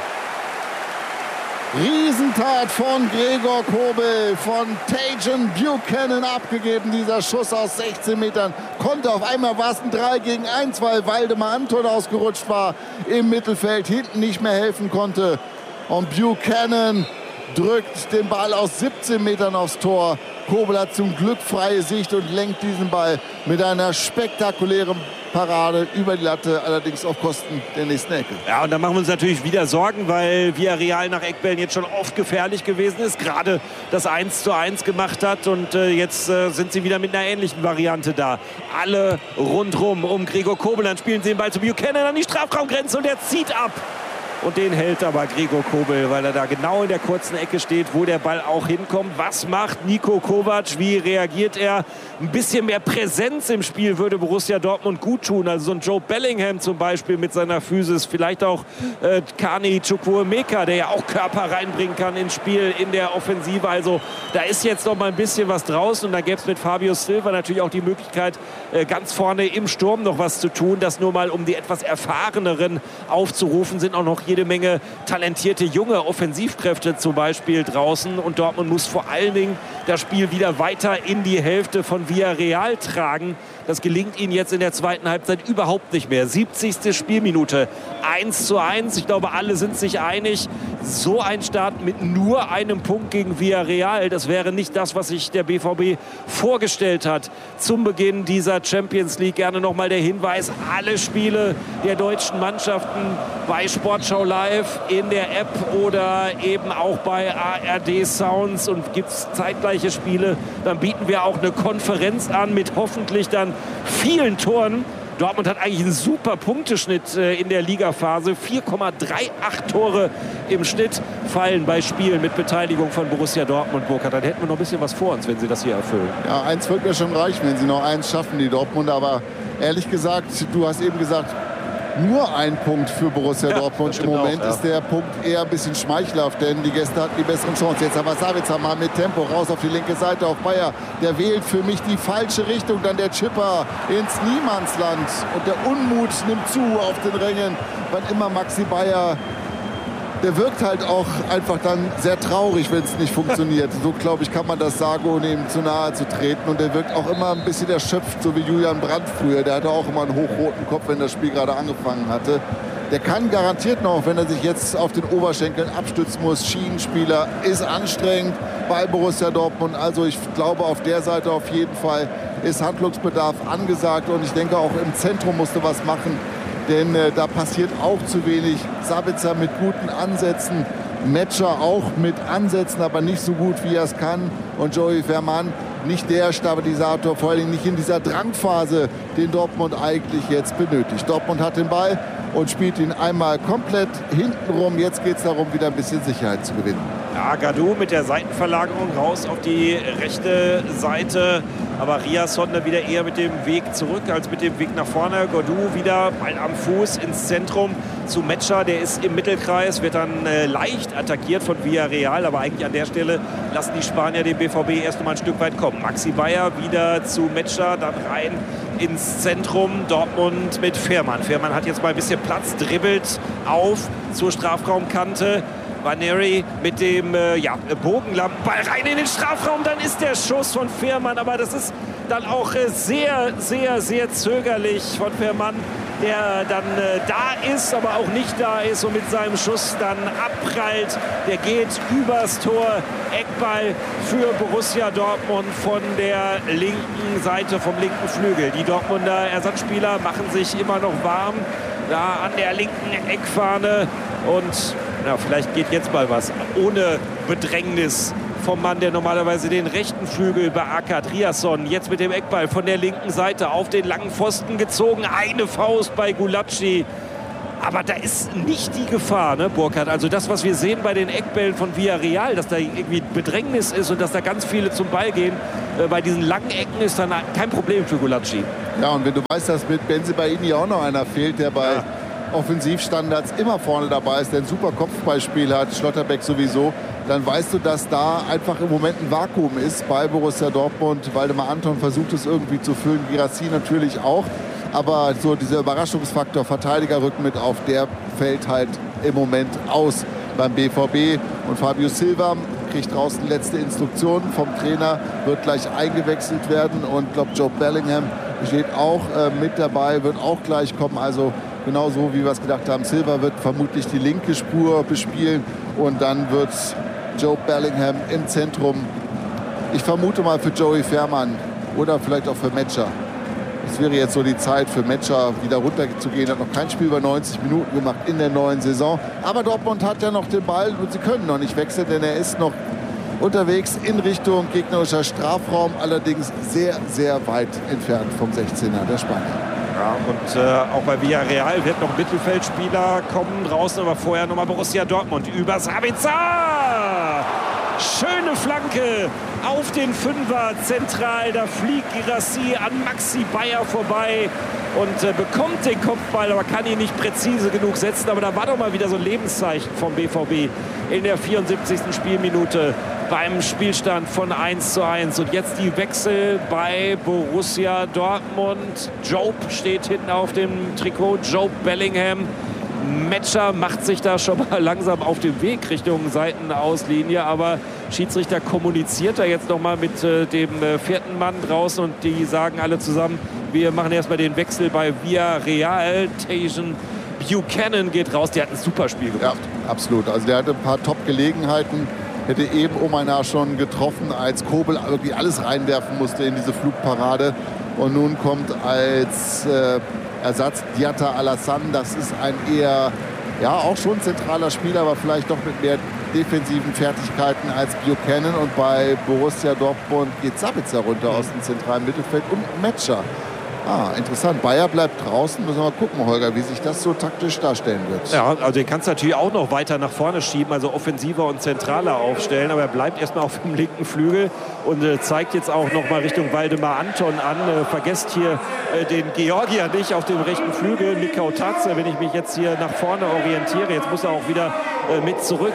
Riesentat von Gregor Kobel, von Tajon Buchanan abgegeben. Dieser Schuss aus sechzehn Metern konnte auf einmal war es ein drei gegen eins, weil Waldemar Anton ausgerutscht war im Mittelfeld, hinten nicht mehr helfen konnte. Und Buchanan drückt den Ball aus siebzehn Metern aufs Tor. Kobel hat zum Glück freie Sicht und lenkt diesen Ball mit einer spektakulären Parade über die Latte, allerdings auf Kosten der nächsten Ecke. Ja, und da machen wir uns natürlich wieder Sorgen, weil Villarreal nach Eckbällen jetzt schon oft gefährlich gewesen ist, gerade das eins zu eins gemacht hat und äh, jetzt äh, sind sie wieder mit einer ähnlichen Variante da. Alle rundrum um Gregor Kobel, dann spielen sie den Ball zu Buchanan an die Strafraumgrenze und er zieht ab. Und den hält aber Gregor Kobel, weil er da genau in der kurzen Ecke steht, wo der Ball auch hinkommt. Was macht Niko Kovac? Wie reagiert er? Ein bisschen mehr Präsenz im Spiel würde Borussia Dortmund gut tun. Also so ein Joe Bellingham zum Beispiel mit seiner Physis. Vielleicht auch äh, Kani Chukwuemeka, der ja auch Körper reinbringen kann ins Spiel, in der Offensive. Also da ist jetzt noch mal ein bisschen was draußen. Und da gäbe es mit Fabio Silva natürlich auch die Möglichkeit, äh, ganz vorne im Sturm noch was zu tun. Das nur mal, um die etwas erfahreneren aufzurufen, sind auch noch jede Menge talentierte junge Offensivkräfte zum Beispiel draußen. Und Dortmund muss vor allen Dingen das Spiel wieder weiter in die Hälfte von Villarreal tragen. Das gelingt ihnen jetzt in der zweiten Halbzeit überhaupt nicht mehr. siebzigste Spielminute, eins zu eins. Ich glaube, alle sind sich einig. So ein Start mit nur einem Punkt gegen Villarreal, das wäre nicht das, was sich der B V B vorgestellt hat. Zum Beginn dieser Champions League gerne nochmal der Hinweis, alle Spiele der deutschen Mannschaften bei Sportschau Live in der App oder eben auch bei A R D Sounds. Und gibt es zeitgleiche Spiele, dann bieten wir auch eine Konferenz an mit hoffentlich dann vielen Toren. Dortmund hat eigentlich einen super Punkteschnitt äh, in der Ligaphase. vier Komma achtunddreißig Tore im Schnitt fallen bei Spielen mit Beteiligung von Borussia Dortmund. Burkhardt, dann hätten wir noch ein bisschen was vor uns, wenn sie das hier erfüllen. Ja, eins wird mir schon reichen, wenn sie noch eins schaffen, die Dortmund. Aber ehrlich gesagt, du hast eben gesagt, nur ein Punkt für Borussia ja, Dortmund. Im Moment auch, ja. ist der Punkt eher ein bisschen schmeichelhaft, denn die Gäste hatten die besseren Chancen. Jetzt aber Sabitzer mal mit Tempo raus auf die linke Seite auf Bayer. Der wählt für mich die falsche Richtung. Dann der Chipper ins Niemandsland. Und der Unmut nimmt zu auf den Rängen. Wann immer Maxi Bayer, der wirkt halt auch einfach dann sehr traurig, wenn es nicht funktioniert. So, glaube ich, kann man das sagen, ohne ihm zu nahe zu treten. Und der wirkt auch immer ein bisschen erschöpft, so wie Julian Brandt früher. Der hatte auch immer einen hochroten Kopf, wenn das Spiel gerade angefangen hatte. Der kann garantiert noch, wenn er sich jetzt auf den Oberschenkeln abstützen muss. Schienenspieler ist anstrengend bei Borussia Dortmund. Also ich glaube, auf der Seite auf jeden Fall ist Handlungsbedarf angesagt. Und ich denke, auch im Zentrum musste was machen. Denn äh, da passiert auch zu wenig. Sabitzer mit guten Ansätzen, Metscher auch mit Ansätzen, aber nicht so gut, wie er es kann. Und Joey Veerman nicht der Stabilisator, vor allem nicht in dieser Drangphase, den Dortmund eigentlich jetzt benötigt. Dortmund hat den Ball und spielt ihn einmal komplett hintenrum. Jetzt geht es darum, wieder ein bisschen Sicherheit zu gewinnen. Ja, Gadou mit der Seitenverlagerung raus auf die rechte Seite. Aber Riasson wieder eher mit dem Weg zurück als mit dem Weg nach vorne. Gadou wieder Ball am Fuß ins Zentrum zu Metscher. Der ist im Mittelkreis, wird dann äh, leicht attackiert von Villarreal. Aber eigentlich an der Stelle lassen die Spanier den B V B erst noch mal ein Stück weit kommen. Maxi Bayer wieder zu Metscher, dann rein ins Zentrum. Dortmund mit Veerman. Veerman hat jetzt mal ein bisschen Platz, dribbelt auf zur Strafraumkante. Vaneri mit dem äh, ja, Bogenlampenball rein in den Strafraum, dann ist der Schuss von Veerman, aber das ist Dann auch äh, sehr, sehr, sehr zögerlich von Perman, der dann äh, da ist, aber auch nicht da ist und mit seinem Schuss dann abprallt. Der geht übers Tor. Eckball für Borussia Dortmund von der linken Seite, vom linken Flügel. Die Dortmunder Ersatzspieler machen sich immer noch warm da an der linken Eckfahne. Und na, vielleicht geht jetzt mal was ohne Bedrängnis vom Mann, der normalerweise den rechten Flügel beackert. Riasson jetzt mit dem Eckball von der linken Seite auf den langen Pfosten gezogen. Eine Faust bei Gulácsi. Aber da ist nicht die Gefahr, ne, Burkhard? Also das, was wir sehen bei den Eckbällen von Villarreal, dass da irgendwie Bedrängnis ist und dass da ganz viele zum Ball gehen. Äh, bei diesen langen Ecken ist dann kein Problem für Gulácsi. Ja, und wenn du weißt, dass mit Bensebaini auch noch einer fehlt, der bei ja. Offensivstandards immer vorne dabei ist, der ein super Kopfballspiel hat, Schlotterbeck sowieso, dann weißt du, dass da einfach im Moment ein Vakuum ist bei Borussia Dortmund. Waldemar Anton versucht es irgendwie zu füllen, Guirassy natürlich auch. Aber so dieser Überraschungsfaktor, Verteidigerrücken mit auf, der fällt halt im Moment aus beim B V B. Und Fabio Silva kriegt draußen letzte Instruktionen vom Trainer, wird gleich eingewechselt werden. Und ich glaube, Joe Bellingham steht auch äh, mit dabei, wird auch gleich kommen. Also genau so, wie wir es gedacht haben. Silva wird vermutlich die linke Spur bespielen. Und dann wird Joe Bellingham im Zentrum. Ich vermute mal für Joey Veerman oder vielleicht auch für Metscher. Es wäre jetzt so die Zeit für Metscher wieder runterzugehen. Hat noch kein Spiel über neunzig Minuten gemacht in der neuen Saison. Aber Dortmund hat ja noch den Ball und sie können noch nicht wechseln, denn er ist noch unterwegs in Richtung gegnerischer Strafraum. Allerdings sehr, sehr weit entfernt vom sechzehner der Spanier. Ja, und äh, auch bei Villarreal wird noch Mittelfeldspieler kommen draußen, aber vorher nochmal Borussia Dortmund über Sabitzer. Schöne Flanke auf den Fünfer zentral. Da fliegt Guirassy an Maxi Bayer vorbei und äh, bekommt den Kopfball, aber kann ihn nicht präzise genug setzen. Aber da war doch mal wieder so ein Lebenszeichen vom B V B in der vierundsiebzigsten Spielminute beim Spielstand von eins zu eins. Und jetzt die Wechsel bei Borussia Dortmund. Job steht hinten auf dem Trikot, Joe Bellingham. Metscher macht sich da schon mal langsam auf den Weg Richtung Seitenauslinie, aber Schiedsrichter kommuniziert da jetzt noch mal mit äh, dem äh, vierten Mann draußen und die sagen alle zusammen, wir machen erstmal den Wechsel bei Villarreal. Tajon Buchanan geht raus, der hat ein super Spiel gemacht. Ja, absolut. Also der hatte ein paar Top-Gelegenheiten, hätte eben Omanar schon getroffen, als Kobel irgendwie alles reinwerfen musste in diese Flugparade. Und nun kommt als äh, Ersatz Diatta Alassane. Das ist ein eher, ja, auch schon zentraler Spieler, aber vielleicht doch mit mehr defensiven Fertigkeiten als Buchanan. Und bei Borussia Dortmund geht Sabitzer runter aus dem zentralen Mittelfeld und Metscher. Ah, interessant. Bayer bleibt draußen. Müssen wir mal gucken, Holger, wie sich das so taktisch darstellen wird. Ja, also den kannst du natürlich auch noch weiter nach vorne schieben, also offensiver und zentraler aufstellen. Aber er bleibt erstmal auf dem linken Flügel und äh, zeigt jetzt auch noch mal Richtung Waldemar Anton an. Äh, vergesst hier äh, den Georgier nicht auf dem rechten Flügel. Mikau Tatze, wenn ich mich jetzt hier nach vorne orientiere. Jetzt muss er auch wieder äh, mit zurück.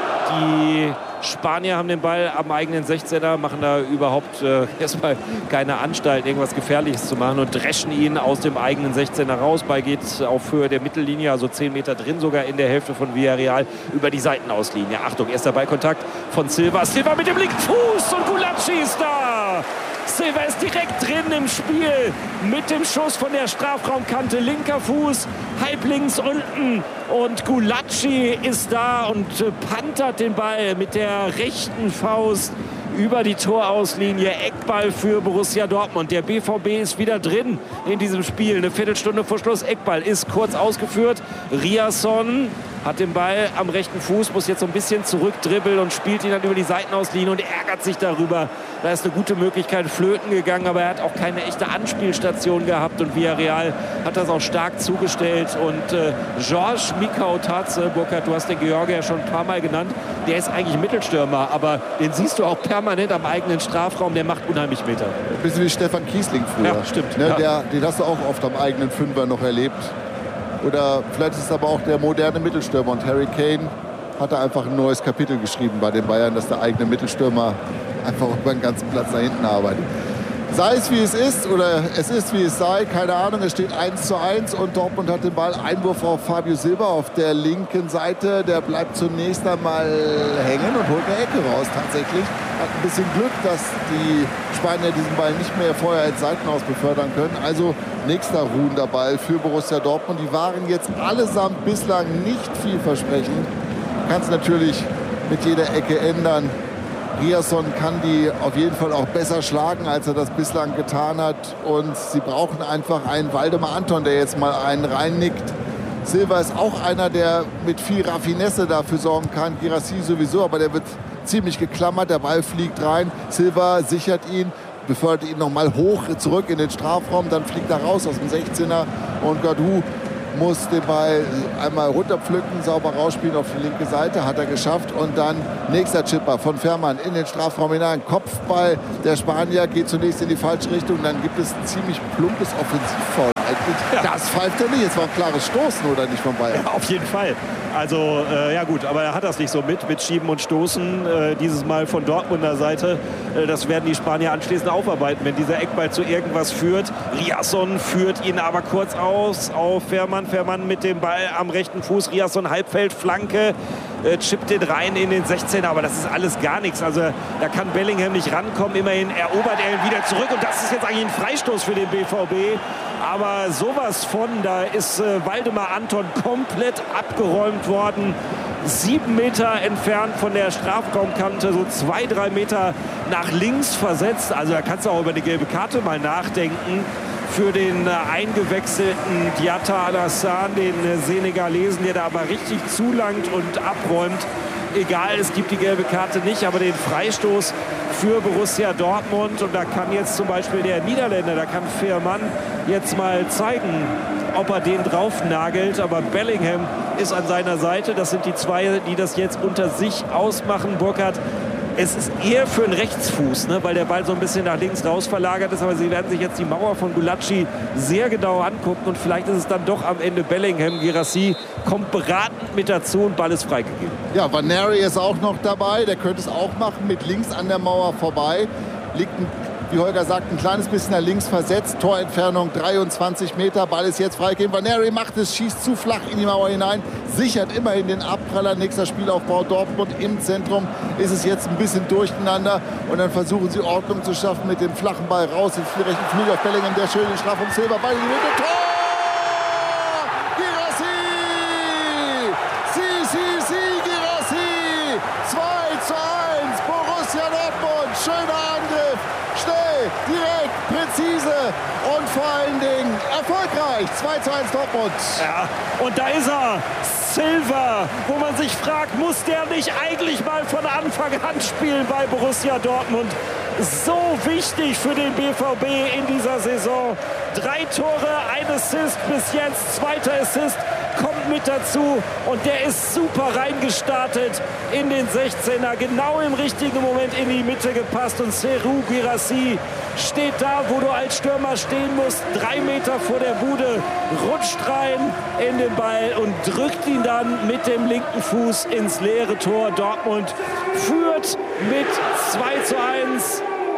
Die Spanier haben den Ball am eigenen sechzehner, machen da überhaupt äh, erstmal keine Anstalt, irgendwas Gefährliches zu machen und dreschen ihn aus dem eigenen sechzehner raus. Ball geht auf Höhe der Mittellinie, also zehn Meter drin, sogar in der Hälfte von Villarreal über die Seitenauslinie. Achtung, erster Ballkontakt von Silva. Silva mit dem linken Fuß und Gulácsi ist da. Silva ist direkt drin im Spiel mit dem Schuss von der Strafraumkante. Linker Fuß, halb links unten. Und Gulácsi ist da und pantert den Ball mit der rechten Faust über die Torauslinie. Eckball für Borussia Dortmund. Der B V B ist wieder drin in diesem Spiel. Eine Viertelstunde vor Schluss. Eckball ist kurz ausgeführt. Riasson hat den Ball am rechten Fuß, muss jetzt so ein bisschen zurückdribbeln und spielt ihn dann über die Seitenauslinie und ärgert sich darüber. Da ist eine gute Möglichkeit flöten gegangen, aber er hat auch keine echte Anspielstation gehabt und Villarreal hat das auch stark zugestellt. Und äh, Georges Mikau Tatze, Burkhard, du hast den Georgier schon ein paar Mal genannt, der ist eigentlich Mittelstürmer, aber den siehst du auch permanent am eigenen Strafraum, der macht unheimlich Meter. Ein bisschen wie Stefan Kiesling früher. Ja, stimmt. Ne, Ja. Der, den hast du auch oft am eigenen Fünfer noch erlebt. Oder vielleicht ist es aber auch der moderne Mittelstürmer. Und Harry Kane hat da einfach ein neues Kapitel geschrieben bei den Bayern, dass der eigene Mittelstürmer einfach über den ganzen Platz da hinten arbeitet. Sei es wie es ist oder es ist wie es sei, keine Ahnung, es steht eins zu eins und Dortmund hat den Ball. Einwurf auf Fabio Silva auf der linken Seite, der bleibt zunächst einmal hängen und holt eine Ecke raus tatsächlich. hat ein bisschen Glück, dass die Spanier diesen Ball nicht mehr vorher ins Seitenhaus befördern können. Also nächster ruhender Ball für Borussia Dortmund. Die waren jetzt allesamt bislang nicht vielversprechend. Kann es natürlich mit jeder Ecke ändern. Riasson kann die auf jeden Fall auch besser schlagen, als er das bislang getan hat. Und sie brauchen einfach einen Waldemar Anton, der jetzt mal einen reinnickt. Silva ist auch einer, der mit viel Raffinesse dafür sorgen kann. Guirassy sowieso, aber der wird ziemlich geklammert. Der Ball fliegt rein. Silva sichert ihn, befördert ihn nochmal hoch zurück in den Strafraum. Dann fliegt er raus aus dem sechzehner. Und Gadou muss den Ball einmal runterpflücken, sauber rausspielen auf die linke Seite. Hat er geschafft. Und dann nächster Chipper von Fährmann in den Strafraum hinein. Kopfball der Spanier geht zunächst in die falsche Richtung. Dann gibt es ein ziemlich plumpes Offensivfoul. Das pfeift er nicht. Es war ein klares Stoßen, oder nicht, von Bayern? Ja, auf jeden Fall. Also, äh, ja gut, aber er hat das nicht so mit, mit Schieben und Stoßen. Äh, dieses Mal von Dortmunder Seite. Äh, das werden die Spanier anschließend aufarbeiten, wenn dieser Eckball zu irgendwas führt. Riasson führt ihn aber kurz aus auf Fährmann. Fährmann mit dem Ball am rechten Fuß. Riasson Halbfeldflanke. Äh, chippt den rein in den sechzehner, aber das ist alles gar nichts. Also da kann Bellingham nicht rankommen. Immerhin erobert er ihn wieder zurück. Und das ist jetzt eigentlich ein Freistoß für den B V B. Aber sowas von, da ist äh, Waldemar Anton komplett abgeräumt worden. Sieben Meter entfernt von der Strafraumkante, so zwei, drei Meter nach links versetzt. Also da kannst du auch über eine gelbe Karte mal nachdenken für den äh, eingewechselten Diatta Alassane, den äh, Senegalesen, der da aber richtig zulangt und abräumt. Egal, es gibt die gelbe Karte nicht, aber den Freistoß für Borussia Dortmund. Und da kann jetzt zum Beispiel der Niederländer, da kann Fährmann jetzt mal zeigen, ob er den drauf nagelt. Aber Bellingham ist an seiner Seite. Das sind die zwei, die das jetzt unter sich ausmachen. Burkhardt, es ist eher für einen Rechtsfuß, ne, weil der Ball so ein bisschen nach links raus verlagert ist. Aber sie werden sich jetzt die Mauer von Gulacsi sehr genau angucken. Und vielleicht ist es dann doch am Ende Bellingham. Guirassy kommt beratend mit dazu und Ball ist freigegeben. Ja, Vaneri ist auch noch dabei. Der könnte es auch machen, mit links an der Mauer vorbei. Liegt, ein, wie Holger sagt, ein kleines bisschen nach links versetzt. Torentfernung dreiundzwanzig Meter. Ball ist jetzt freigegeben. Vaneri macht es, schießt zu flach in die Mauer hinein. Sichert immerhin den Abpraller. Nächster Spielaufbau Dortmund im Zentrum. Ist es jetzt ein bisschen durcheinander. Und dann versuchen sie Ordnung zu schaffen mit dem flachen Ball raus. Ins rechten Flügel auf Bellingham. Der schöne Strafraum. Silva, Ball in die Mitte. Tor! Schöner Angriff, schnell, direkt, präzise und vor allen Dingen erfolgreich. zwei zu eins Dortmund. Ja, und da ist er, Silva, wo man sich fragt, muss der nicht eigentlich mal von Anfang an spielen bei Borussia Dortmund? So wichtig für den B V B in dieser Saison. Drei Tore, ein Assist bis jetzt, zweiter Assist kommt mit dazu und der ist super reingestartet in den sechzehner, genau im richtigen Moment in die Mitte gepasst und Serhou Guirassy steht da, wo du als Stürmer stehen musst, drei Meter vor der Bude, rutscht rein in den Ball und drückt ihn dann mit dem linken Fuß ins leere Tor. Dortmund führt mit zwei zu eins.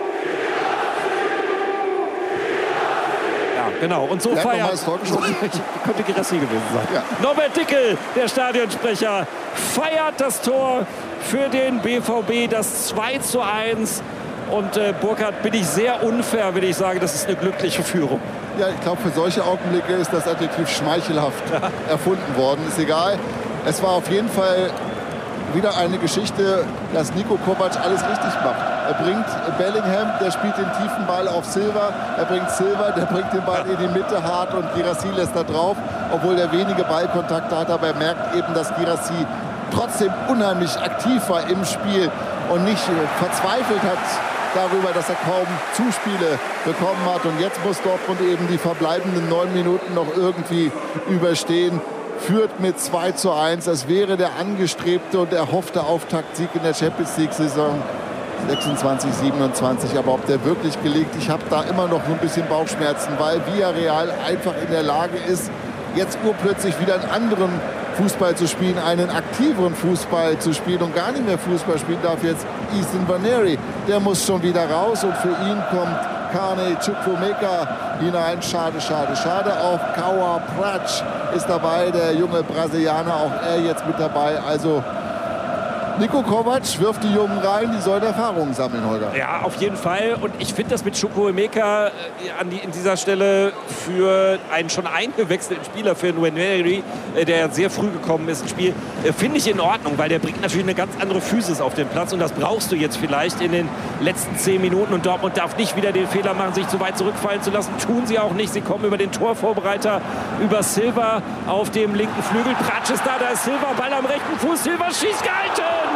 Genau, und so ja, feiert, könnte Guirassy gewesen sein. Ja. Norbert Dickel, der Stadionsprecher, feiert das Tor für den B V B, das zwei zu eins. Und äh, Burkhardt, bin ich sehr unfair, wenn ich sage, das ist eine glückliche Führung. Ja, ich glaube, für solche Augenblicke ist das Adjektiv schmeichelhaft ja. erfunden worden. Ist egal. Es war auf jeden Fall wieder eine Geschichte, dass Niko Kovac alles richtig macht. Er bringt Bellingham, der spielt den tiefen Ball auf Silva. Er bringt Silva, der bringt den Ball in die Mitte hart und Guirassy lässt da drauf, obwohl er wenige Ballkontakte hat. Aber er merkt eben, dass Guirassy trotzdem unheimlich aktiv war im Spiel und nicht verzweifelt hat darüber, dass er kaum Zuspiele bekommen hat. Und jetzt muss Dortmund eben die verbleibenden neun Minuten noch irgendwie überstehen. Führt mit zwei zu eins. Das wäre der angestrebte und erhoffte Auftaktsieg in der Champions-League-Saison sechsundzwanzig siebenundzwanzig. Aber ob der wirklich gelingt, ich habe da immer noch ein bisschen Bauchschmerzen, weil Villarreal einfach in der Lage ist, jetzt urplötzlich wieder einen anderen Fußball zu spielen, einen aktiveren Fußball zu spielen und gar nicht mehr Fußball spielen darf jetzt Ethan Vaneri. Der muss schon wieder raus und für ihn kommt Kane Chukwuemeka hinein. Schade, schade, schade. Auch Kaua Pratsch ist dabei, der junge Brasilianer, auch er jetzt mit dabei. Also Niko Kovac wirft die Jungen rein, die sollen Erfahrungen sammeln, Holger. Ja, auf jeden Fall. Und ich finde das mit Chukwuemeka äh, an die, in dieser Stelle für einen schon eingewechselten Spieler, für Nwaneri, äh, der sehr früh gekommen ist ins Spiel, äh, finde ich in Ordnung, weil der bringt natürlich eine ganz andere Physis auf den Platz und das brauchst du jetzt vielleicht in den letzten zehn Minuten. Und Dortmund darf nicht wieder den Fehler machen, sich zu weit zurückfallen zu lassen. Tun sie auch nicht. Sie kommen über den Torvorbereiter, über Silva auf dem linken Flügel. Pratsch ist da, da ist Silva, Ball am rechten Fuß. Silva schießt, gehalten!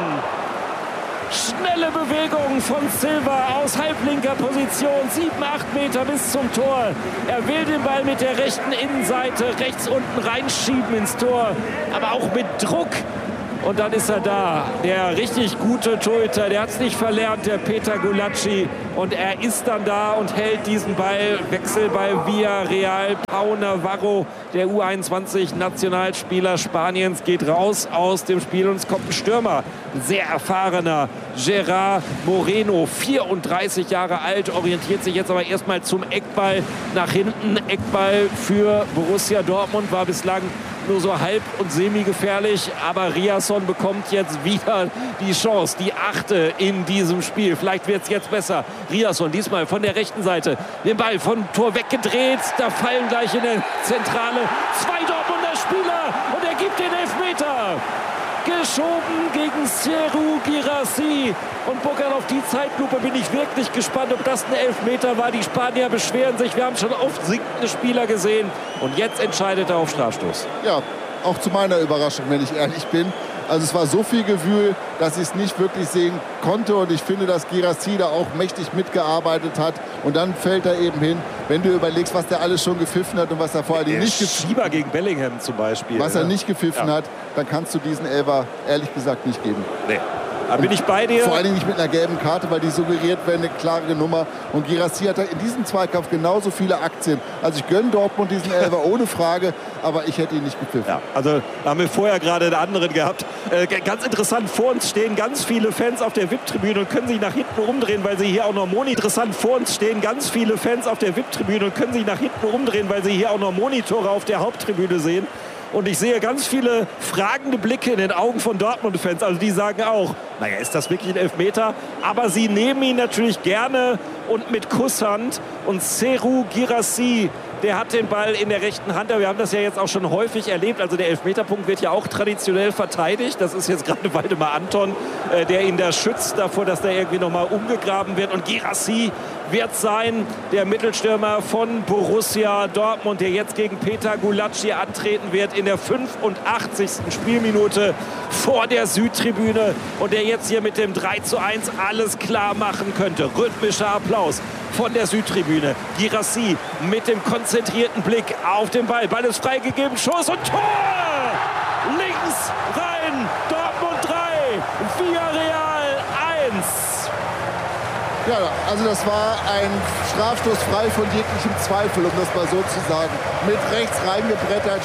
Schnelle Bewegung von Silva aus halblinker Position, sieben, acht Meter bis zum Tor. Er will den Ball mit der rechten Innenseite rechts unten reinschieben ins Tor, aber auch mit Druck. Und dann ist er da, der richtig gute Torhüter, der hat es nicht verlernt, der Peter Gulacsi. Und er ist dann da und hält diesen Ball. Wechsel bei Villarreal. Pau Navarro, der U einundzwanzig-Nationalspieler Spaniens, geht raus aus dem Spiel und es kommt ein Stürmer. Ein sehr erfahrener Gerard Moreno, vierunddreißig Jahre alt, orientiert sich jetzt aber erstmal zum Eckball nach hinten. Eckball für Borussia Dortmund, war bislang nur so halb und semi-gefährlich, aber Riasson bekommt jetzt wieder die Chance, die achte in diesem Spiel. Vielleicht wird es jetzt besser. Riasson diesmal von der rechten Seite, den Ball vom Tor weggedreht, da fallen gleich in der Zentrale zwei Dortmunder Spieler und er gibt den Elfmeter. Geschoben gegen Serhou Guirassy. Und Burkhard, auf die Zeitlupe bin ich wirklich gespannt, ob das ein Elfmeter war. Die Spanier beschweren sich. Wir haben schon oft sinkende Spieler gesehen. Und jetzt entscheidet er auf Strafstoß. Ja, auch zu meiner Überraschung, wenn ich ehrlich bin. Also es war so viel Gewühl, dass ich es nicht wirklich sehen konnte. Und ich finde, dass Guirassy da auch mächtig mitgearbeitet hat. Und dann fällt er eben hin. Wenn du überlegst, was der alles schon gepfiffen hat und was er vor allem nicht gepfiffen Schieber gegen Bellingham zum Beispiel. Was er nicht gepfiffen ja. hat, dann kannst du diesen Elfer ehrlich gesagt nicht geben. Nee. Da bin ich bei dir. Vor allen Dingen nicht mit einer gelben Karte, weil die suggeriert wäre eine klare Nummer. Und Guirassy hat in diesem Zweikampf genauso viele Aktien. Also ich gönne Dortmund diesen Elfer ohne Frage, aber ich hätte ihn nicht gepfiffen. Ja, also haben wir vorher gerade einen anderen gehabt. Äh, ganz interessant, vor uns stehen ganz viele Fans auf der V I P-Tribüne und können sich nach hinten umdrehen, weil sie hier auch noch Moni. Interessant, vor uns stehen ganz viele Fans auf der V I P-Tribüne und können sich nach hinten umdrehen, weil sie hier auch noch Monitore auf der Haupttribüne sehen. Und ich sehe ganz viele fragende Blicke in den Augen von Dortmund-Fans. Also die sagen auch, naja, ist das wirklich ein Elfmeter? Aber sie nehmen ihn natürlich gerne und mit Kusshand. Und Serhou Guirassy, der hat den Ball in der rechten Hand. Wir haben das ja jetzt auch schon häufig erlebt. Also der Elfmeterpunkt wird ja auch traditionell verteidigt. Das ist jetzt gerade Waldemar Anton, äh, der ihn da schützt davor, dass der irgendwie nochmal umgegraben wird. Und Guirassy wird sein, der Mittelstürmer von Borussia Dortmund, der jetzt gegen Peter Gulacsi antreten wird in der fünfundachtzigsten Spielminute vor der Südtribüne und der jetzt hier mit dem drei zu eins alles klar machen könnte. Rhythmischer Applaus von der Südtribüne. Guirassy mit dem konzentrierten Blick auf den Ball. Ball ist freigegeben, Schuss und Tor! Links rein, Dortmund drei, Villarreal eins. Ja, also das war ein Strafstoß frei von jeglichem Zweifel, um das mal so zu sagen. Mit rechts reingebrettert,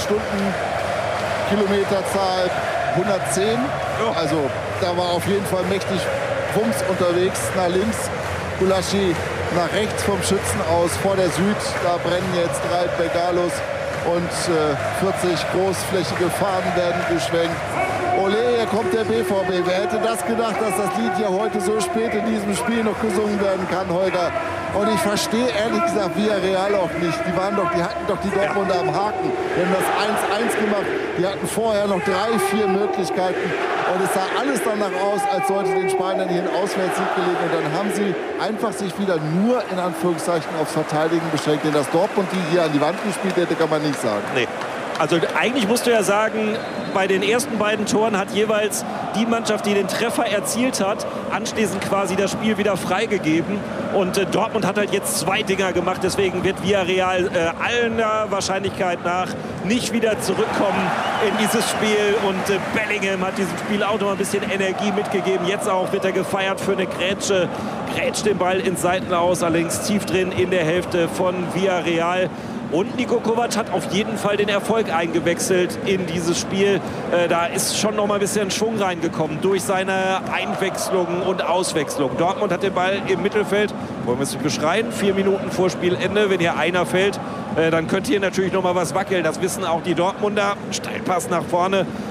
Stundenkilometerzahl hundertzehn. Also da war auf jeden Fall mächtig Wumms unterwegs nach links. Gulacsi nach rechts vom Schützen aus vor der Süd. Da brennen jetzt drei Bengalos und äh, vierzig großflächige Fahnen werden geschwenkt. Ole, hier kommt der B V B. Wer hätte das gedacht, dass das Lied ja heute so spät in diesem Spiel noch gesungen werden kann, Holger? Und ich verstehe ehrlich gesagt Villarreal auch nicht. Die waren doch, die hatten doch die Dortmunder am Haken. Die haben das eins eins gemacht. Die hatten vorher noch drei, vier Möglichkeiten. Und es sah alles danach aus, als sollte den Spaniern hier ein Auswärtssieg gelegen. Und dann haben sie einfach sich wieder nur in Anführungszeichen aufs Verteidigen beschränkt. Denn dass Dortmund die hier an die Wand gespielt hätte, kann man nicht sagen. Nee. Also eigentlich musst du ja sagen, bei den ersten beiden Toren hat jeweils die Mannschaft, die den Treffer erzielt hat, anschließend quasi das Spiel wieder freigegeben. Und äh, Dortmund hat halt jetzt zwei Dinger gemacht. Deswegen wird Villarreal äh, aller Wahrscheinlichkeit nach nicht wieder zurückkommen in dieses Spiel. Und äh, Bellingham hat diesem Spiel auch noch ein bisschen Energie mitgegeben. Jetzt auch wird er gefeiert für eine Grätsche. Grätscht den Ball ins Seitenaus, allerdings tief drin in der Hälfte von Villarreal. Und Niko Kovac hat auf jeden Fall den Erfolg eingewechselt in dieses Spiel. Äh, da ist schon noch mal ein bisschen Schwung reingekommen durch seine Einwechslungen und Auswechslungen. Dortmund hat den Ball im Mittelfeld. Wollen wir es beschreien? Vier Minuten vor Spielende. Wenn hier einer fällt, äh, dann könnte hier natürlich noch mal was wackeln. Das wissen auch die Dortmunder. Steilpass nach vorne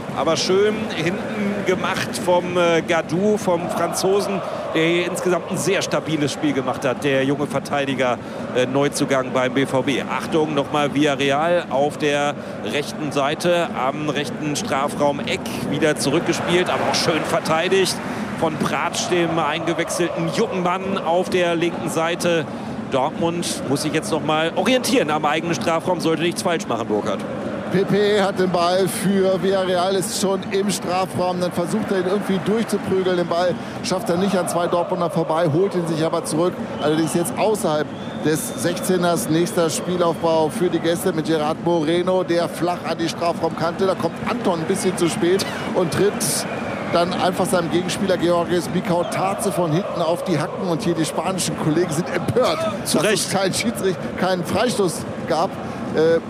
aber schön hinten gemacht vom äh, Gadou, vom Franzosen, der hier insgesamt ein sehr stabiles Spiel gemacht hat. Der junge Verteidiger, äh, Neuzugang beim B V B. Achtung, nochmal Villarreal auf der rechten Seite, am rechten Strafraum-Eck, wieder zurückgespielt, aber auch schön verteidigt von Pratsch, dem eingewechselten jungen Mann auf der linken Seite. Dortmund muss sich jetzt noch mal orientieren am eigenen Strafraum, sollte nichts falsch machen, Burkhard. Pepe hat den Ball für Villarreal, ist schon im Strafraum. Dann versucht er ihn irgendwie durchzuprügeln. Den Ball schafft er nicht an zwei Dortmunder vorbei, holt ihn sich aber zurück. Allerdings jetzt außerhalb des sechzehners. Nächster Spielaufbau für die Gäste mit Gerard Moreno, der flach an die Strafraumkante. Da kommt Anton ein bisschen zu spät und tritt dann einfach seinem Gegenspieler Georgios Mikau-Tarze von hinten auf die Hacken. Und hier die spanischen Kollegen sind empört, Zu dass Recht. es keinen Schiedsrichter, keinen Freistoß gab. Äh,